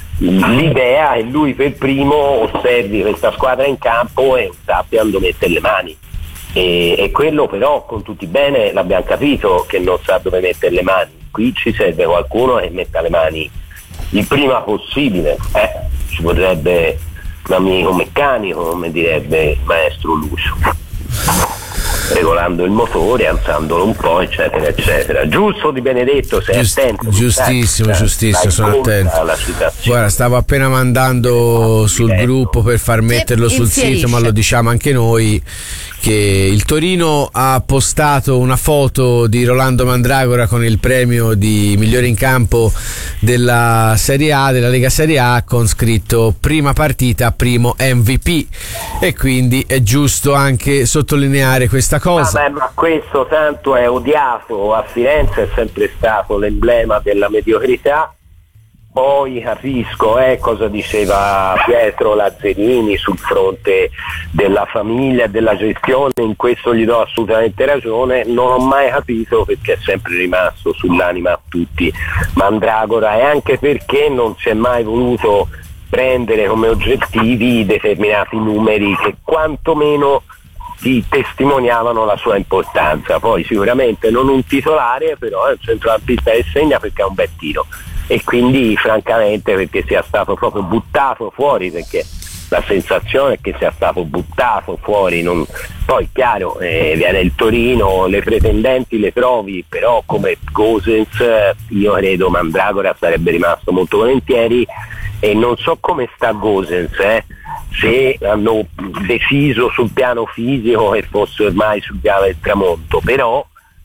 l'idea che lui per primo osservi questa squadra in campo e sappia dove mettere le mani, e, e quello però con tutti bene l'abbiamo capito che non sa dove mettere le mani. Qui ci serve qualcuno che metta le mani il prima possibile, eh? Ci vorrebbe un amico meccanico, come direbbe il maestro Lucio, regolando il motore, alzandolo un po', eccetera eccetera. Giusto Di Benedetto, sei Giust- attento, giustissimo, sai, giustissimo, sono attento. Guarda, stavo appena mandando sul gruppo per far metterlo sul sito, ma lo diciamo anche noi, che il Torino ha postato una foto di Rolando Mandragora con il premio di migliore in campo della Serie A, della Lega Serie A, con scritto prima partita, primo M V P, e quindi è giusto anche sottolineare questa cosa. Vabbè, ma questo tanto è odiato a Firenze, è sempre stato l'emblema della mediocrità. Poi capisco eh, cosa diceva Pietro Lazzarini sul fronte della famiglia e della gestione, in questo gli do assolutamente ragione. Non ho mai capito perché è sempre rimasto sull'anima a tutti Mandragora, e anche perché non si è mai voluto prendere come oggettivi determinati numeri che quantomeno ti testimoniavano la sua importanza. Poi sicuramente non un titolare, però è un centrocampista che segna perché ha un bel tiro, e quindi francamente perché sia stato proprio buttato fuori, perché la sensazione è che sia stato buttato fuori. Non... poi chiaro, eh, viene il Torino, le pretendenti le trovi, però come Gosens io credo Mandragora sarebbe rimasto molto volentieri, e non so come sta Gosens, eh, se hanno deciso sul piano fisico che fosse ormai sul viale del tramonto, però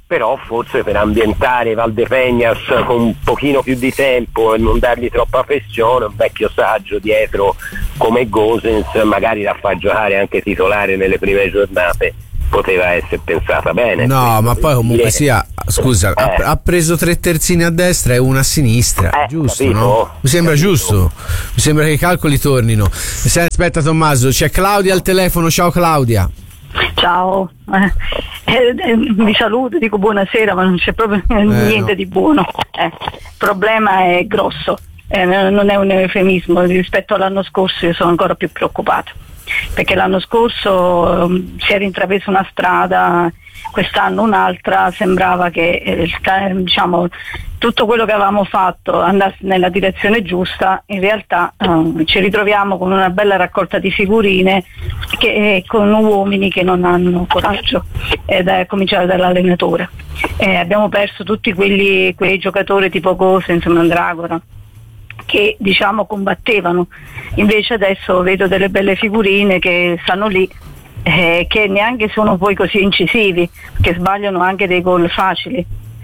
però forse per ambientare Valdepeñas con un pochino più di tempo e non dargli troppa pressione, un vecchio saggio dietro come Gosens magari da far giocare anche titolare nelle prime giornate poteva essere pensata bene. No, ma poi comunque sia, scusa, eh. ha, ha preso tre terzini a destra e una a sinistra, eh, giusto, capito, no? Mi sembra capito. giusto, mi sembra che i calcoli tornino. Se, aspetta Tommaso, c'è Claudia al telefono, ciao Claudia. Ciao, eh, eh, vi saluto, dico buonasera, ma non c'è proprio eh, niente no. di buono. Eh, il problema è grosso, eh, non è un eufemismo. Rispetto all'anno scorso io sono ancora più preoccupata, perché l'anno scorso um, si era intrapresa una strada, quest'anno un'altra, sembrava che eh, diciamo, tutto quello che avevamo fatto andasse nella direzione giusta. In realtà um, ci ritroviamo con una bella raccolta di figurine che, eh, con uomini che non hanno coraggio, ed è cominciare dall'allenatore. Eh, abbiamo perso tutti quelli, quei giocatori tipo Gosens, Mandragora, che diciamo combattevano. Invece adesso vedo delle belle figurine che stanno lì, eh, che neanche sono poi così incisivi, che sbagliano anche dei gol facili,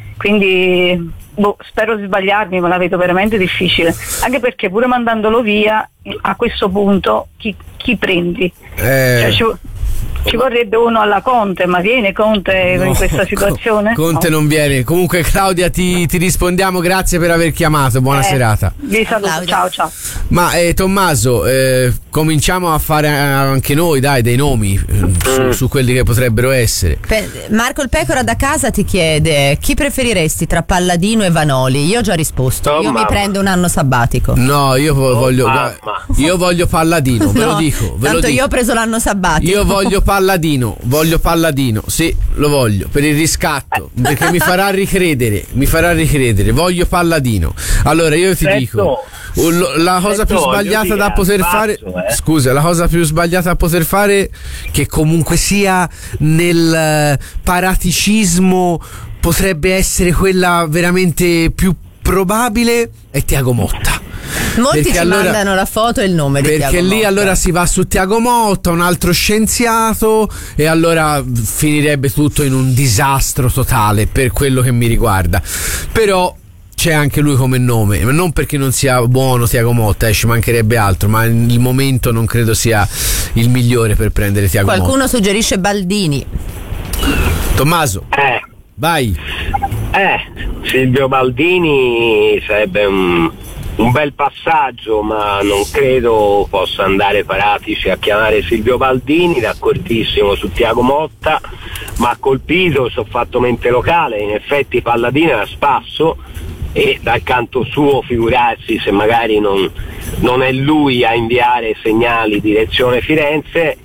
quindi boh, spero di sbagliarmi, ma la vedo veramente difficile, anche perché pure mandandolo via a questo punto chi, chi prendi? Eh... Cioè, ci, ci vorrebbe uno alla Conte, ma viene Conte No, in questa situazione? Conte no. non viene. Comunque Claudia ti, ti rispondiamo, grazie per aver chiamato, buona Eh, serata. Vi saluto, ciao ciao. Ma eh, Tommaso, eh, cominciamo a fare anche noi, dai, dei nomi eh, su, su quelli che potrebbero essere. Pe- Marco il Pecora da casa ti chiede: chi preferiresti tra Palladino e Vanoli? Io ho già risposto, Oh, io mamma. mi prendo un anno sabbatico. No, io vo- Oh, voglio mamma. io voglio Palladino, ve lo No, dico, ve lo tanto dico. io ho preso l'anno sabbatico. Io voglio Palladino, voglio Palladino, sì, lo voglio, per il riscatto, perché mi farà ricredere, mi farà ricredere, voglio Palladino. Allora io ti Certo. dico, un- la cosa più Certo, voglio sbagliata dire, da poter al fare, passo, eh. scusa, la cosa più sbagliata da poter fare, che comunque sia nel eh, paraticismo potrebbe essere quella veramente più probabile, è Thiago Motta. Molti Perché ci allora- mandano la foto e il nome di Perché Thiago lì Motta. allora si va su Thiago Motta, un altro scienziato, e allora finirebbe tutto in un disastro totale per quello che mi riguarda. Però c'è anche lui come nome, non perché non sia buono Thiago Motta, eh, ci mancherebbe altro, ma il momento non credo sia il migliore per prendere Thiago Qualcuno Motta. suggerisce Baldini. Tommaso, Eh, vai. eh, Silvio Baldini sarebbe un, un bel passaggio, ma non credo possa andare Paratici a chiamare Silvio Baldini, d'accordissimo su Thiago Motta, ma ha colpito, ci ho fatto mente locale, in effetti Palladino era a spasso, e dal canto suo figurarsi se magari non, non è lui a inviare segnali direzione Firenze.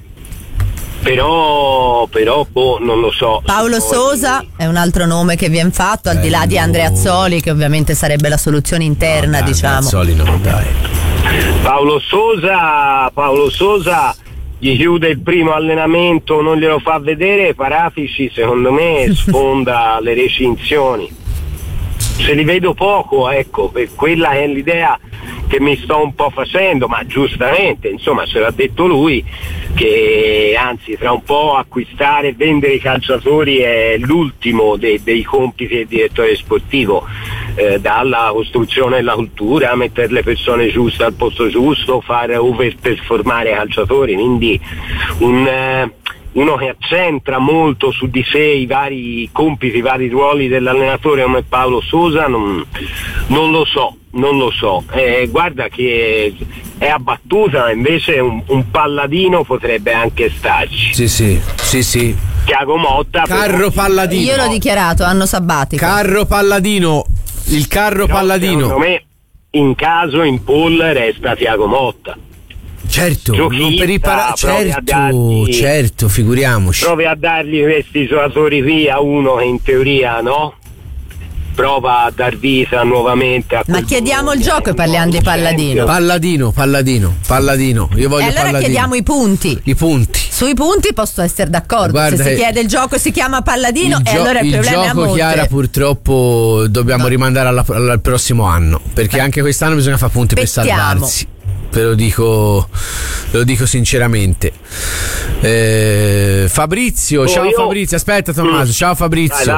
Però, però boh, non lo so. Paolo Poi- Sosa è un altro nome che viene fatto, al di là di Andrea Azzoli, che ovviamente sarebbe la soluzione interna, Dai, diciamo. Mazzoli no, dai. Paolo Sosa, Paolo Sosa gli chiude il primo allenamento, non glielo fa vedere, Paratici secondo me sfonda le recinzioni. Se li vedo poco, ecco, per quella è l'idea che mi sto un po' facendo, ma giustamente, insomma, ce l'ha detto lui, che anzi tra un po' acquistare e vendere i calciatori è l'ultimo dei, dei compiti del direttore sportivo, eh, dalla costruzione della cultura, mettere le persone giuste al posto giusto, fare overperformare i calciatori, quindi un... Eh, uno che accentra molto su di sé i vari compiti, i vari ruoli dell'allenatore come Paolo Sosa, non, non lo so, non lo so. Eh, guarda che è abbattuta, invece un, un Palladino potrebbe anche starci. Sì, sì, sì, sì. Thiago Motta. Carro però- Palladino. Io l'ho dichiarato, anno sabbatico. Carro Palladino, il carro però, Palladino. Secondo me in caso in Paul resta Thiago Motta. Certo, Giochista, non per il para- provi a certo, dargli- certo, figuriamoci. Provi a dargli questi giocatori qui a uno che in teoria no, prova a dar vita nuovamente a Ma quel chiediamo il Bologna, gioco e parliamo di Palladino. Palladino, Palladino, Palladino. Io voglio E allora Palladino. chiediamo i punti. I punti. Sui punti posso essere d'accordo. Guarda, Se si eh, chiede il gioco e si chiama Palladino, il e gio- allora il, il problema è a gioco, monte. Chiara, purtroppo dobbiamo No. rimandare alla- alla- al prossimo anno, perché Beh. anche quest'anno bisogna fare punti per Aspettiamo. salvarsi. Ve lo dico, ve lo dico sinceramente. Eh, Fabrizio, Oh, ciao io- Fabrizio, aspetta Tommaso, Mm. ciao Fabrizio. Dai, dai.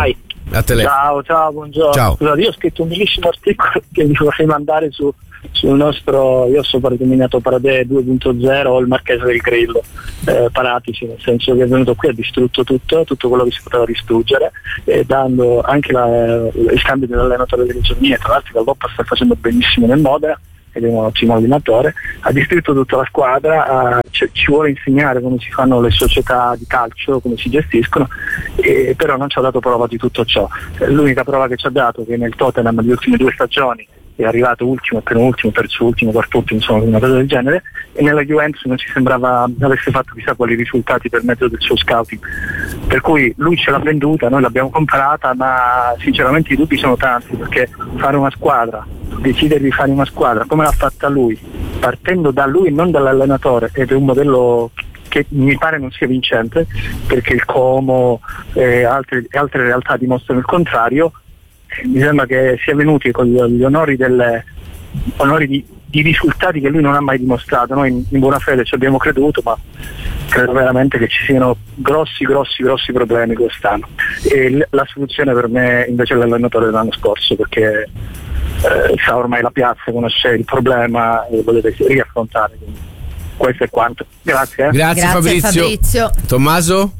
a telefono. Ciao, ciao, buongiorno. Ciao. Scusate, io ho scritto un bellissimo articolo che vi vorrei mandare su sul nostro, io so denominato Parade due punto zero o il Marchese del Grillo, eh, Paratici, nel senso che è venuto qui e ha distrutto tutto, tutto quello che si poteva distruggere, e dando anche la, il cambio dell'allenatore delle giornie. Tra l'altro la Loppa sta facendo benissimo nel Modena ed è un ottimo allenatore, ha distrutto tutta la squadra, ha, c- ci vuole insegnare come si fanno le società di calcio, come si gestiscono, e, però non ci ha dato prova di tutto ciò. L'unica prova che ci ha dato è che nel Tottenham le ultime due stagioni è arrivato ultimo, penultimo, terzo ultimo, quarto ultimo, insomma una cosa del genere, e nella Juventus non ci sembrava avesse fatto chissà quali risultati per mezzo del suo scouting, per cui lui ce l'ha venduta, noi l'abbiamo comprata, ma sinceramente i dubbi sono tanti, perché fare una squadra, decidere di fare una squadra come l'ha fatta lui, partendo da lui e non dall'allenatore, ed è un modello che mi pare non sia vincente, perché il Como e altre, altre realtà dimostrano il contrario. Mi sembra che sia venuti con gli onori, delle, onori di, di risultati che lui non ha mai dimostrato. Noi in, in buona fede ci abbiamo creduto, ma credo veramente che ci siano grossi grossi grossi problemi quest'anno, e l- la soluzione per me invece è l'allenatore dell'anno scorso, perché eh, sa ormai la piazza, conosce il problema e volete riaffrontare. Quindi questo è quanto. Grazie. Eh. Grazie, Grazie Fabrizio. Fabrizio. Tommaso?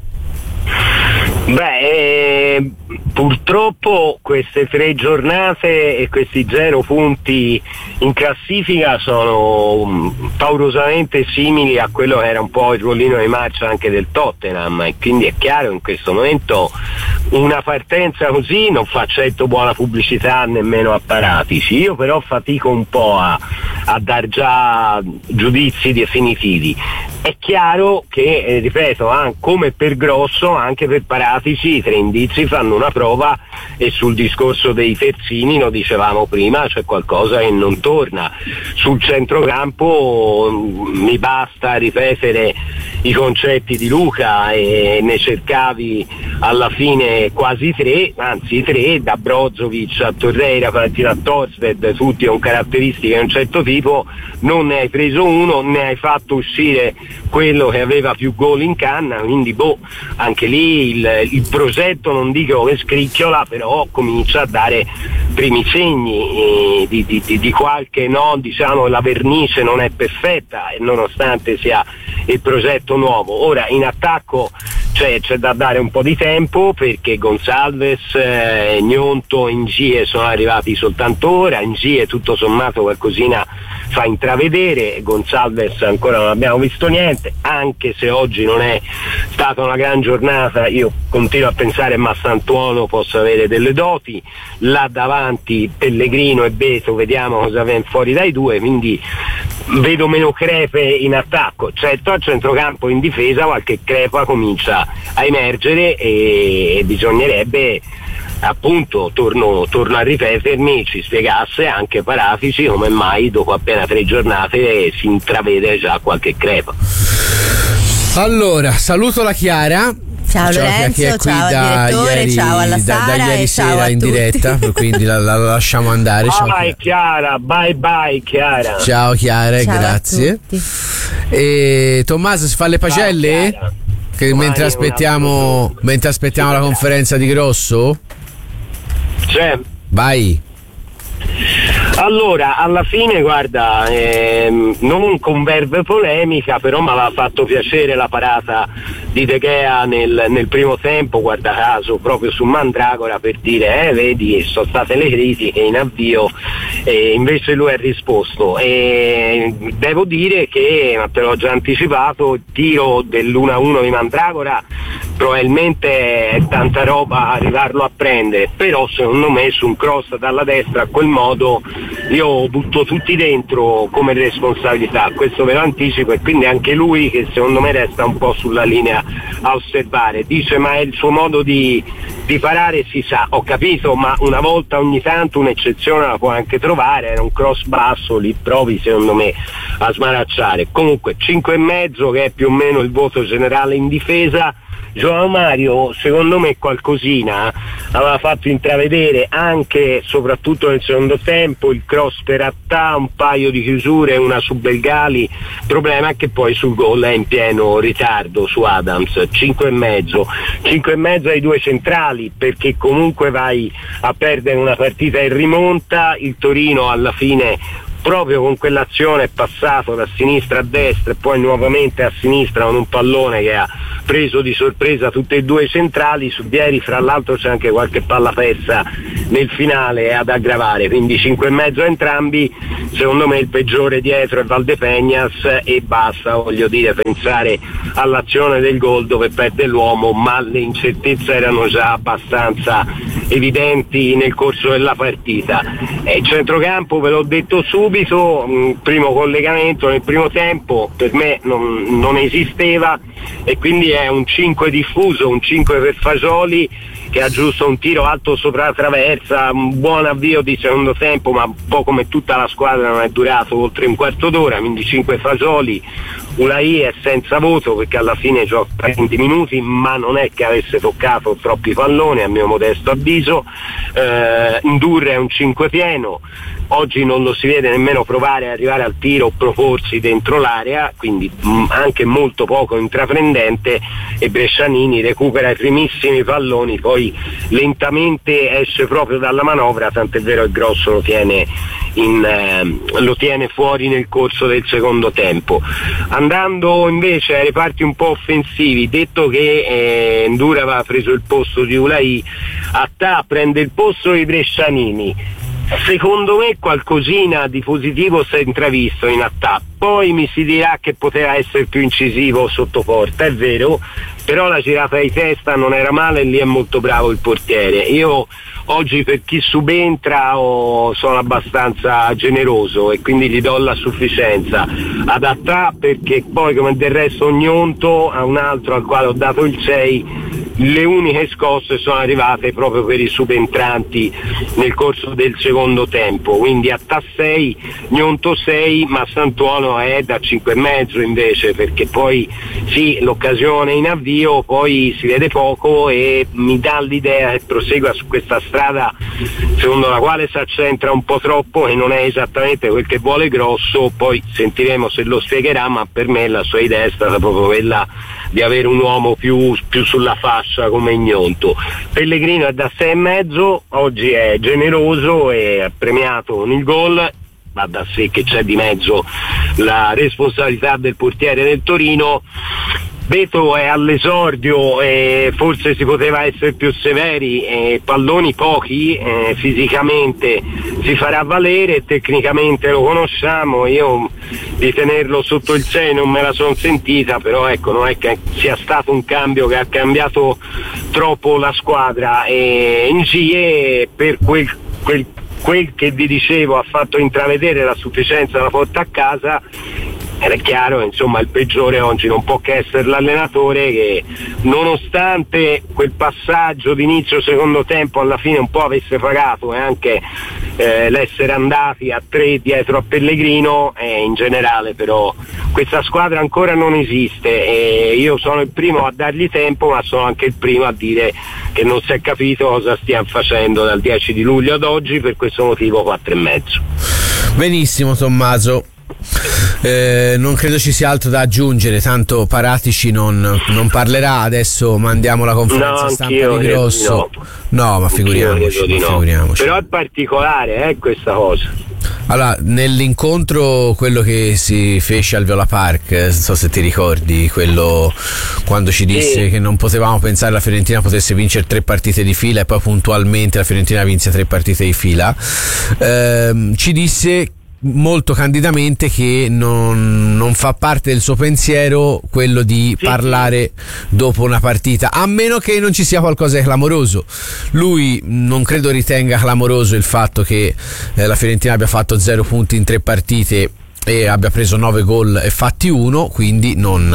Beh, eh, purtroppo queste tre giornate e questi zero punti in classifica sono um, paurosamente simili a quello che era un po' il ruolino di marcia anche del Tottenham, e quindi è chiaro in questo momento una partenza così non fa certo buona pubblicità nemmeno a Paratici. Io però fatico un po' a, a dar già giudizi definitivi. È chiaro che, eh, ripeto, ah, come per Grosso, anche per Paratici i tre indizi fanno una prova, e sul discorso dei terzini, lo dicevamo prima, c'è qualcosa che non torna. Sul centrocampo mh, mi basta ripetere i concetti di Luca, e ne cercavi alla fine quasi tre, anzi tre, da Brozovic a Torreira, partita a Torsted, tutti con caratteristiche di un certo tipo. Non ne hai preso uno, ne hai fatto uscire quello che aveva più gol in canna, quindi boh, anche lì il, il progetto non dico che scricchiola, però comincia a dare primi segni eh, di, di, di, di qualche no, diciamo la vernice non è perfetta, e nonostante sia il progetto nuovo. Ora in attacco c'è, c'è da dare un po' di tempo, perché Gonçalves, eh, Gnonto e Ngie sono arrivati soltanto ora. Ngie tutto sommato qualcosina fa intravedere, Gonçalves ancora non abbiamo visto niente, anche se oggi non è stata una gran giornata. Io continuo a pensare che Massantuono possa avere delle doti, là davanti Pellegrino e Beto vediamo cosa viene fuori dai due, quindi vedo meno crepe in attacco. Certo, al centrocampo in difesa qualche crepa comincia a emergere, e, e bisognerebbe, appunto, torno, torno a ripetermi, ci spiegasse anche Paratici come mai dopo appena tre giornate si intravede già qualche crepa. Allora, saluto la Chiara. Ciao Lorenzo, che è qui ciao da al direttore, ieri, ciao alla da, Sara da ieri e ciao sera a in tutti. diretta, quindi la, la lasciamo andare. Ciao, Bye Chiara, bye bye Chiara. ciao Chiara, Ciao a grazie. tutti. E Tommaso, si fa le pagelle? Ciao, Chiara. Che Domani mentre aspettiamo, un mentre aspettiamo la conferenza di Grosso? C'è. Vai. Allora, alla fine, guarda, ehm, non con verve polemica, però mi aveva fatto piacere la parata di De Gea nel, nel primo tempo, guarda caso, proprio su Mandragora, per dire, eh, vedi, sono state le critiche in avvio, e invece lui ha risposto. E devo dire che, ma te l'ho già anticipato, il tiro dell'uno a uno di Mandragora probabilmente è tanta roba arrivarlo a prendere, però secondo me su un cross dalla destra a quel modo io butto tutti dentro come responsabilità, questo ve lo anticipo, e quindi anche lui, che secondo me resta un po' sulla linea a osservare, dice ma è il suo modo di, di parare, si sa, ho capito, ma una volta ogni tanto un'eccezione la può anche trovare, era un cross basso, lì provi secondo me a smaracciare. Comunque cinque e mezzo, che è più o meno il voto generale in difesa. Joao Mario secondo me qualcosina aveva fatto intravedere anche soprattutto nel secondo tempo, il cross per Attà, un paio di chiusure, una su Belgali. Il problema è che poi sul gol è in pieno ritardo su Adams, cinque e mezzo cinque e mezzo ai due centrali, perché comunque vai a perdere una partita in rimonta. Il Torino alla fine proprio con quell'azione è passato da sinistra a destra e poi nuovamente a sinistra con un pallone che ha preso di sorpresa tutti e due i centrali. Su Vieri fra l'altro c'è anche qualche palla persa nel finale ad aggravare, quindi cinque e mezzo a entrambi. Secondo me il peggiore dietro è Valdepeñas e basta, voglio dire, pensare all'azione del gol dove perde l'uomo, ma le incertezze erano già abbastanza evidenti nel corso della partita. E il centrocampo ve l'ho detto subito, primo collegamento nel primo tempo per me non, non esisteva, e quindi è un cinque diffuso, un cinque per Fagioli che ha giusto un tiro alto sopra la traversa, un buon avvio di secondo tempo, ma un po' come tutta la squadra non è durato oltre un quarto d'ora, quindi cinque Fagioli. Ulai è senza voto perché alla fine gioca venti minuti, ma non è che avesse toccato troppi palloni a mio modesto avviso. eh, Ndur è un cinque pieno, oggi non lo si vede nemmeno provare ad arrivare al tiro o proporsi dentro l'area, quindi mh, anche molto poco intraprendente, e Brescianini recupera i primissimi palloni, poi lentamente esce proprio dalla manovra, tant'è vero che Grosso lo tiene, in, eh, lo tiene fuori nel corso del secondo tempo. Andando invece ai reparti un po' offensivi, detto che eh, Ndur aveva preso il posto di Ulai, Attà prende il posto di Brescianini. Secondo me qualcosina di positivo si è intravisto in Attà, poi mi si dirà che poteva essere più incisivo sotto porta, è vero, però la girata di testa non era male e lì è molto bravo il portiere. Io oggi per chi subentra oh, sono abbastanza generoso e quindi gli do la sufficienza ad Attà, perché poi come del resto Gnonto, a un altro al quale ho dato il sei, le uniche scosse sono arrivate proprio per i subentranti nel corso del secondo tempo, quindi Attà sei, Gnonto sei, ma Sant'Uono è da cinque e mezzo invece, perché poi sì, l'occasione in avvio, poi si vede poco e mi dà l'idea che prosegua su questa strada secondo la quale si accentra un po' troppo e non è esattamente quel che vuole Grosso. Poi sentiremo se lo spiegherà, ma per me la sua idea è stata proprio quella di avere un uomo più, più sulla fascia come Gnonto. Pellegrino è da sei e mezzo, oggi è generoso e ha premiato con il gol, va da sé che c'è di mezzo la responsabilità del portiere del Torino. Beto è all'esordio e forse si poteva essere più severi, eh, palloni pochi, eh, fisicamente si farà valere, tecnicamente lo conosciamo, io di tenerlo sotto il sei non me la sono sentita, però ecco, non è che sia stato un cambio che ha cambiato troppo la squadra. E Ngie, per quel, quel, quel che vi dicevo, ha fatto intravedere la sufficienza della porta a casa. Era chiaro, insomma, il peggiore oggi non può che essere l'allenatore, che nonostante quel passaggio d'inizio secondo tempo alla fine un po' avesse pagato, e anche eh, l'essere andati a tre dietro a Pellegrino, e in generale però questa squadra ancora non esiste, e io sono il primo a dargli tempo, ma sono anche il primo a dire che non si è capito cosa stiamo facendo dal dieci di luglio ad oggi, per questo motivo quattro e mezzo. Benissimo Tommaso. Eh, non credo ci sia altro da aggiungere, tanto Paratici non, non parlerà, adesso mandiamo la conferenza no, stampa di Grosso. No, no ma figuriamoci, ma no. figuriamoci. Però è particolare eh, questa cosa. Allora, nell'incontro, quello che si fece al Viola Park, non so se ti ricordi, quello quando ci disse sì. che non potevamo pensare la Fiorentina potesse vincere tre partite di fila, e poi puntualmente la Fiorentina vinse tre partite di fila, ehm, ci disse molto candidamente che non, non fa parte del suo pensiero quello di sì, parlare sì. dopo una partita, a meno che non ci sia qualcosa di clamoroso. Lui non credo ritenga clamoroso il fatto che eh, la Fiorentina abbia fatto zero punti in tre partite e abbia preso nove gol e fatti uno, quindi non,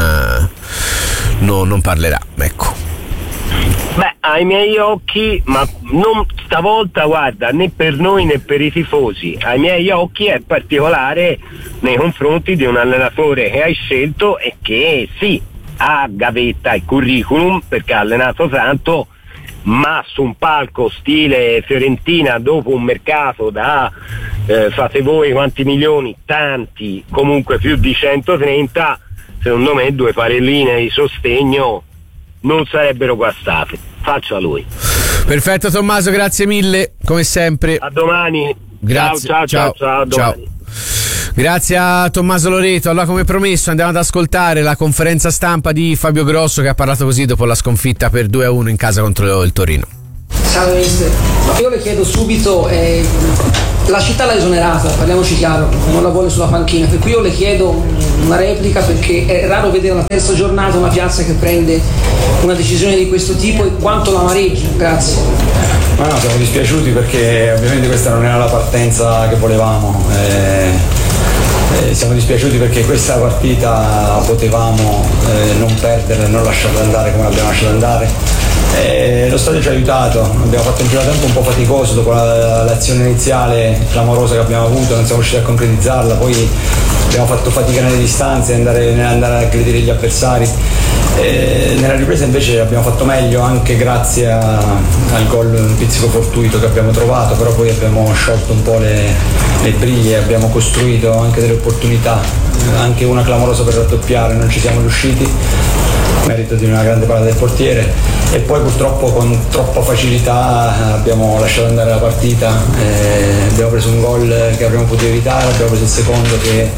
eh, no, non parlerà, ecco. Beh, ai miei occhi, ma non stavolta, guarda, né per noi né per i tifosi, ai miei occhi è particolare nei confronti di un allenatore che hai scelto e che sì, ha gavetta e curriculum perché ha allenato tanto, ma su un palco stile Fiorentina dopo un mercato da eh, fate voi quanti milioni, tanti, comunque più di centotrenta, secondo me due parelline di sostegno non sarebbero guastate. Faccio a lui. Perfetto Tommaso, grazie mille come sempre. A domani. Grazie. Ciao ciao ciao, ciao, ciao, a domani. Ciao. Grazie a Tommaso Loreto. Allora, come promesso, andiamo ad ascoltare la conferenza stampa di Fabio Grosso, che ha parlato così dopo la sconfitta per due a uno in casa contro il Torino. Salve mister, io le chiedo subito, eh, la città l'ha esonerata, parliamoci chiaro, non la vuole sulla panchina, per cui io le chiedo una replica, perché è raro vedere alla terza giornata una piazza che prende una decisione di questo tipo, e quanto la amareggia. Grazie. Ma no, siamo dispiaciuti perché ovviamente questa non era la partenza che volevamo. Eh... Eh, siamo dispiaciuti perché questa partita potevamo eh, non perderla, non lasciarla andare come l'abbiamo lasciata andare. Eh, lo stadio ci ha aiutato, abbiamo fatto un giro da tempo un po' faticoso dopo la, l'azione iniziale clamorosa che abbiamo avuto, non siamo riusciti a concretizzarla, poi abbiamo fatto fatica nelle distanze, andare, nell'andare a aggredire gli avversari. Eh, nella ripresa invece abbiamo fatto meglio, anche grazie a, al gol, un pizzico fortuito che abbiamo trovato, però poi abbiamo sciolto un po' le, le briglie, abbiamo costruito anche delle opportunità, anche una clamorosa per raddoppiare, non ci siamo riusciti, merito di una grande parata del portiere, e poi purtroppo con troppa facilità abbiamo lasciato andare la partita, eh, abbiamo preso un gol che avremmo potuto evitare, abbiamo preso il secondo che,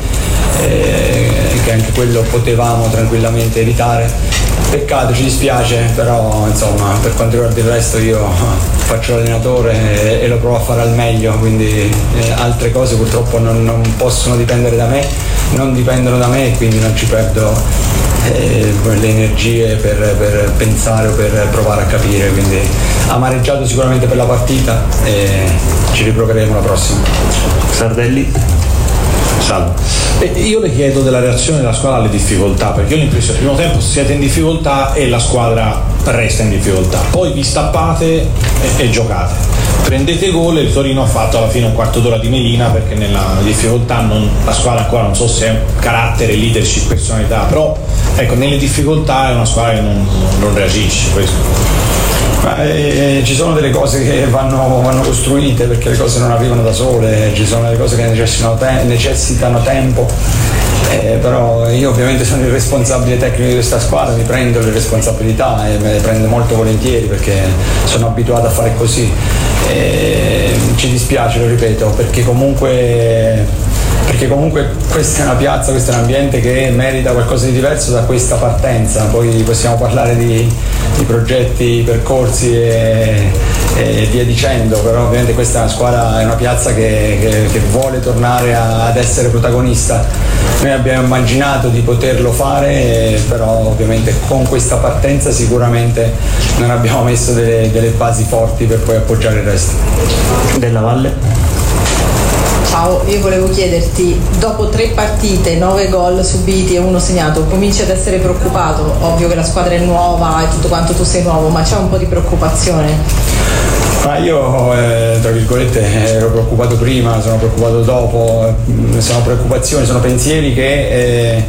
eh, che anche quello potevamo tranquillamente evitare. Peccato, ci dispiace, però insomma per quanto riguarda il resto io faccio l'allenatore e, e lo provo a fare al meglio, quindi eh, altre cose purtroppo non, non possono dipendere da me, non dipendono da me, e quindi non ci perdo eh, le energie per, per pensare o per provare a capire, quindi amareggiato sicuramente per la partita e ci riproveremo la prossima. Sardelli. Salve. Eh, io le chiedo della reazione della squadra alle difficoltà, perché io ho l'impressione che al primo tempo siete in difficoltà e la squadra resta in difficoltà, poi vi stappate e, e giocate, prendete gol e il Torino ha fatto alla fine un quarto d'ora di melina, perché nella difficoltà non, la squadra ancora non so se è carattere, leadership, personalità, però ecco, nelle difficoltà è una squadra che non, non reagisce. Questo. Ma, eh, ci sono delle cose che vanno, vanno costruite, perché le cose non arrivano da sole, ci sono delle cose che necessitano, te- necessitano tempo, eh, però io ovviamente sono il responsabile tecnico di questa squadra, mi prendo le responsabilità e me le prendo molto volentieri perché sono abituato a fare così. Eh, ci dispiace, lo ripeto, perché comunque perché comunque questa è una piazza, questo è un ambiente che merita qualcosa di diverso da questa partenza. Poi possiamo parlare di, di progetti, percorsi e, e via dicendo, però ovviamente questa è una squadra, è una piazza che, che, che vuole tornare a, ad essere protagonista. Noi abbiamo immaginato di poterlo fare, però ovviamente con questa partenza sicuramente non abbiamo messo delle, delle basi forti per poi appoggiare il resto. Della Valle. Ciao, io volevo chiederti, dopo tre partite, nove gol subiti e uno segnato, cominci ad essere preoccupato? Ovvio che la squadra è nuova e tutto quanto, tu sei nuovo, ma c'è un po' di preoccupazione? Ma io, eh, tra virgolette, ero preoccupato prima, sono preoccupato dopo, sono preoccupazioni, sono pensieri che eh,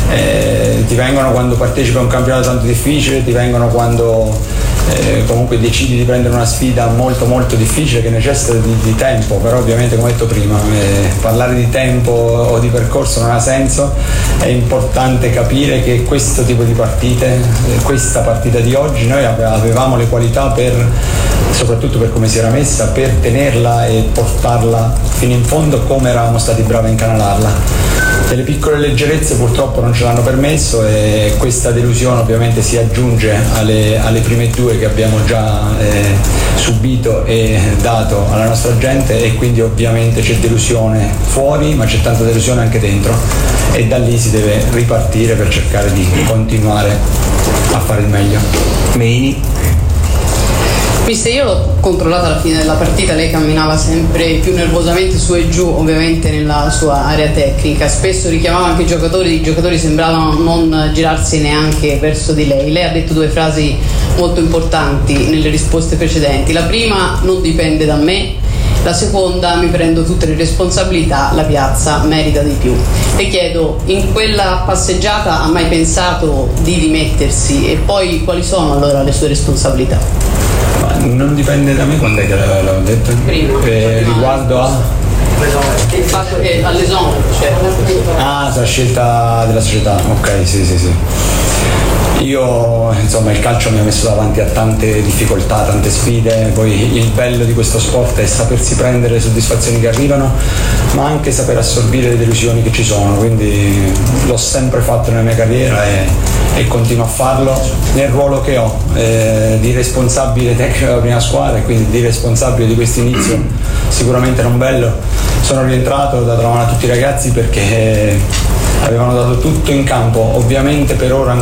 eh, ti vengono quando partecipi a un campionato tanto difficile, ti vengono quando eh, comunque decidi di prendere una sfida molto molto difficile che necessita di, di tempo, però ovviamente come ho detto prima, eh, parlare di tempo o di percorso non ha senso, è importante capire che questo tipo di partite, eh, questa partita di oggi, noi avevamo le qualità per, soprattutto per come si era messa, per tenerla e portarla fino in fondo come eravamo stati bravi a incanalarla. Delle piccole leggerezze purtroppo non ce l'hanno permesso e questa delusione ovviamente si aggiunge alle, alle prime due che abbiamo già eh, subito e dato alla nostra gente, e quindi ovviamente c'è delusione fuori ma c'è tanta delusione anche dentro, e da lì si deve ripartire per cercare di continuare a fare il meglio. Meini. Mister, io l'ho controllata alla fine della partita, lei camminava sempre più nervosamente su e giù, ovviamente nella sua area tecnica, spesso richiamava anche i giocatori, i giocatori sembravano non girarsi neanche verso di lei. Lei ha detto due frasi molto importanti nelle risposte precedenti, la prima: non dipende da me, La seconda, mi prendo tutte le responsabilità, la piazza merita di più. E chiedo, in quella passeggiata ha mai pensato di dimettersi e poi quali sono allora le sue responsabilità? Ma non dipende da me, quando è che l'avevo detto? Prima. Eh, riguardo a... Il fatto che all'esonero, cioè. Ah, sulla scelta della società, ok, sì, sì, sì. Io, insomma, il calcio mi ha messo davanti a tante difficoltà, tante sfide, poi il bello di questo sport è sapersi prendere le soddisfazioni che arrivano, ma anche saper assorbire le delusioni che ci sono, quindi l'ho sempre fatto nella mia carriera e, e continuo a farlo nel ruolo che ho, eh, di responsabile tecnico della prima squadra e quindi di responsabile di questo inizio sicuramente non bello. Sono rientrato, ho dato la mano a tutti i ragazzi perché avevano dato tutto in campo, ovviamente per ora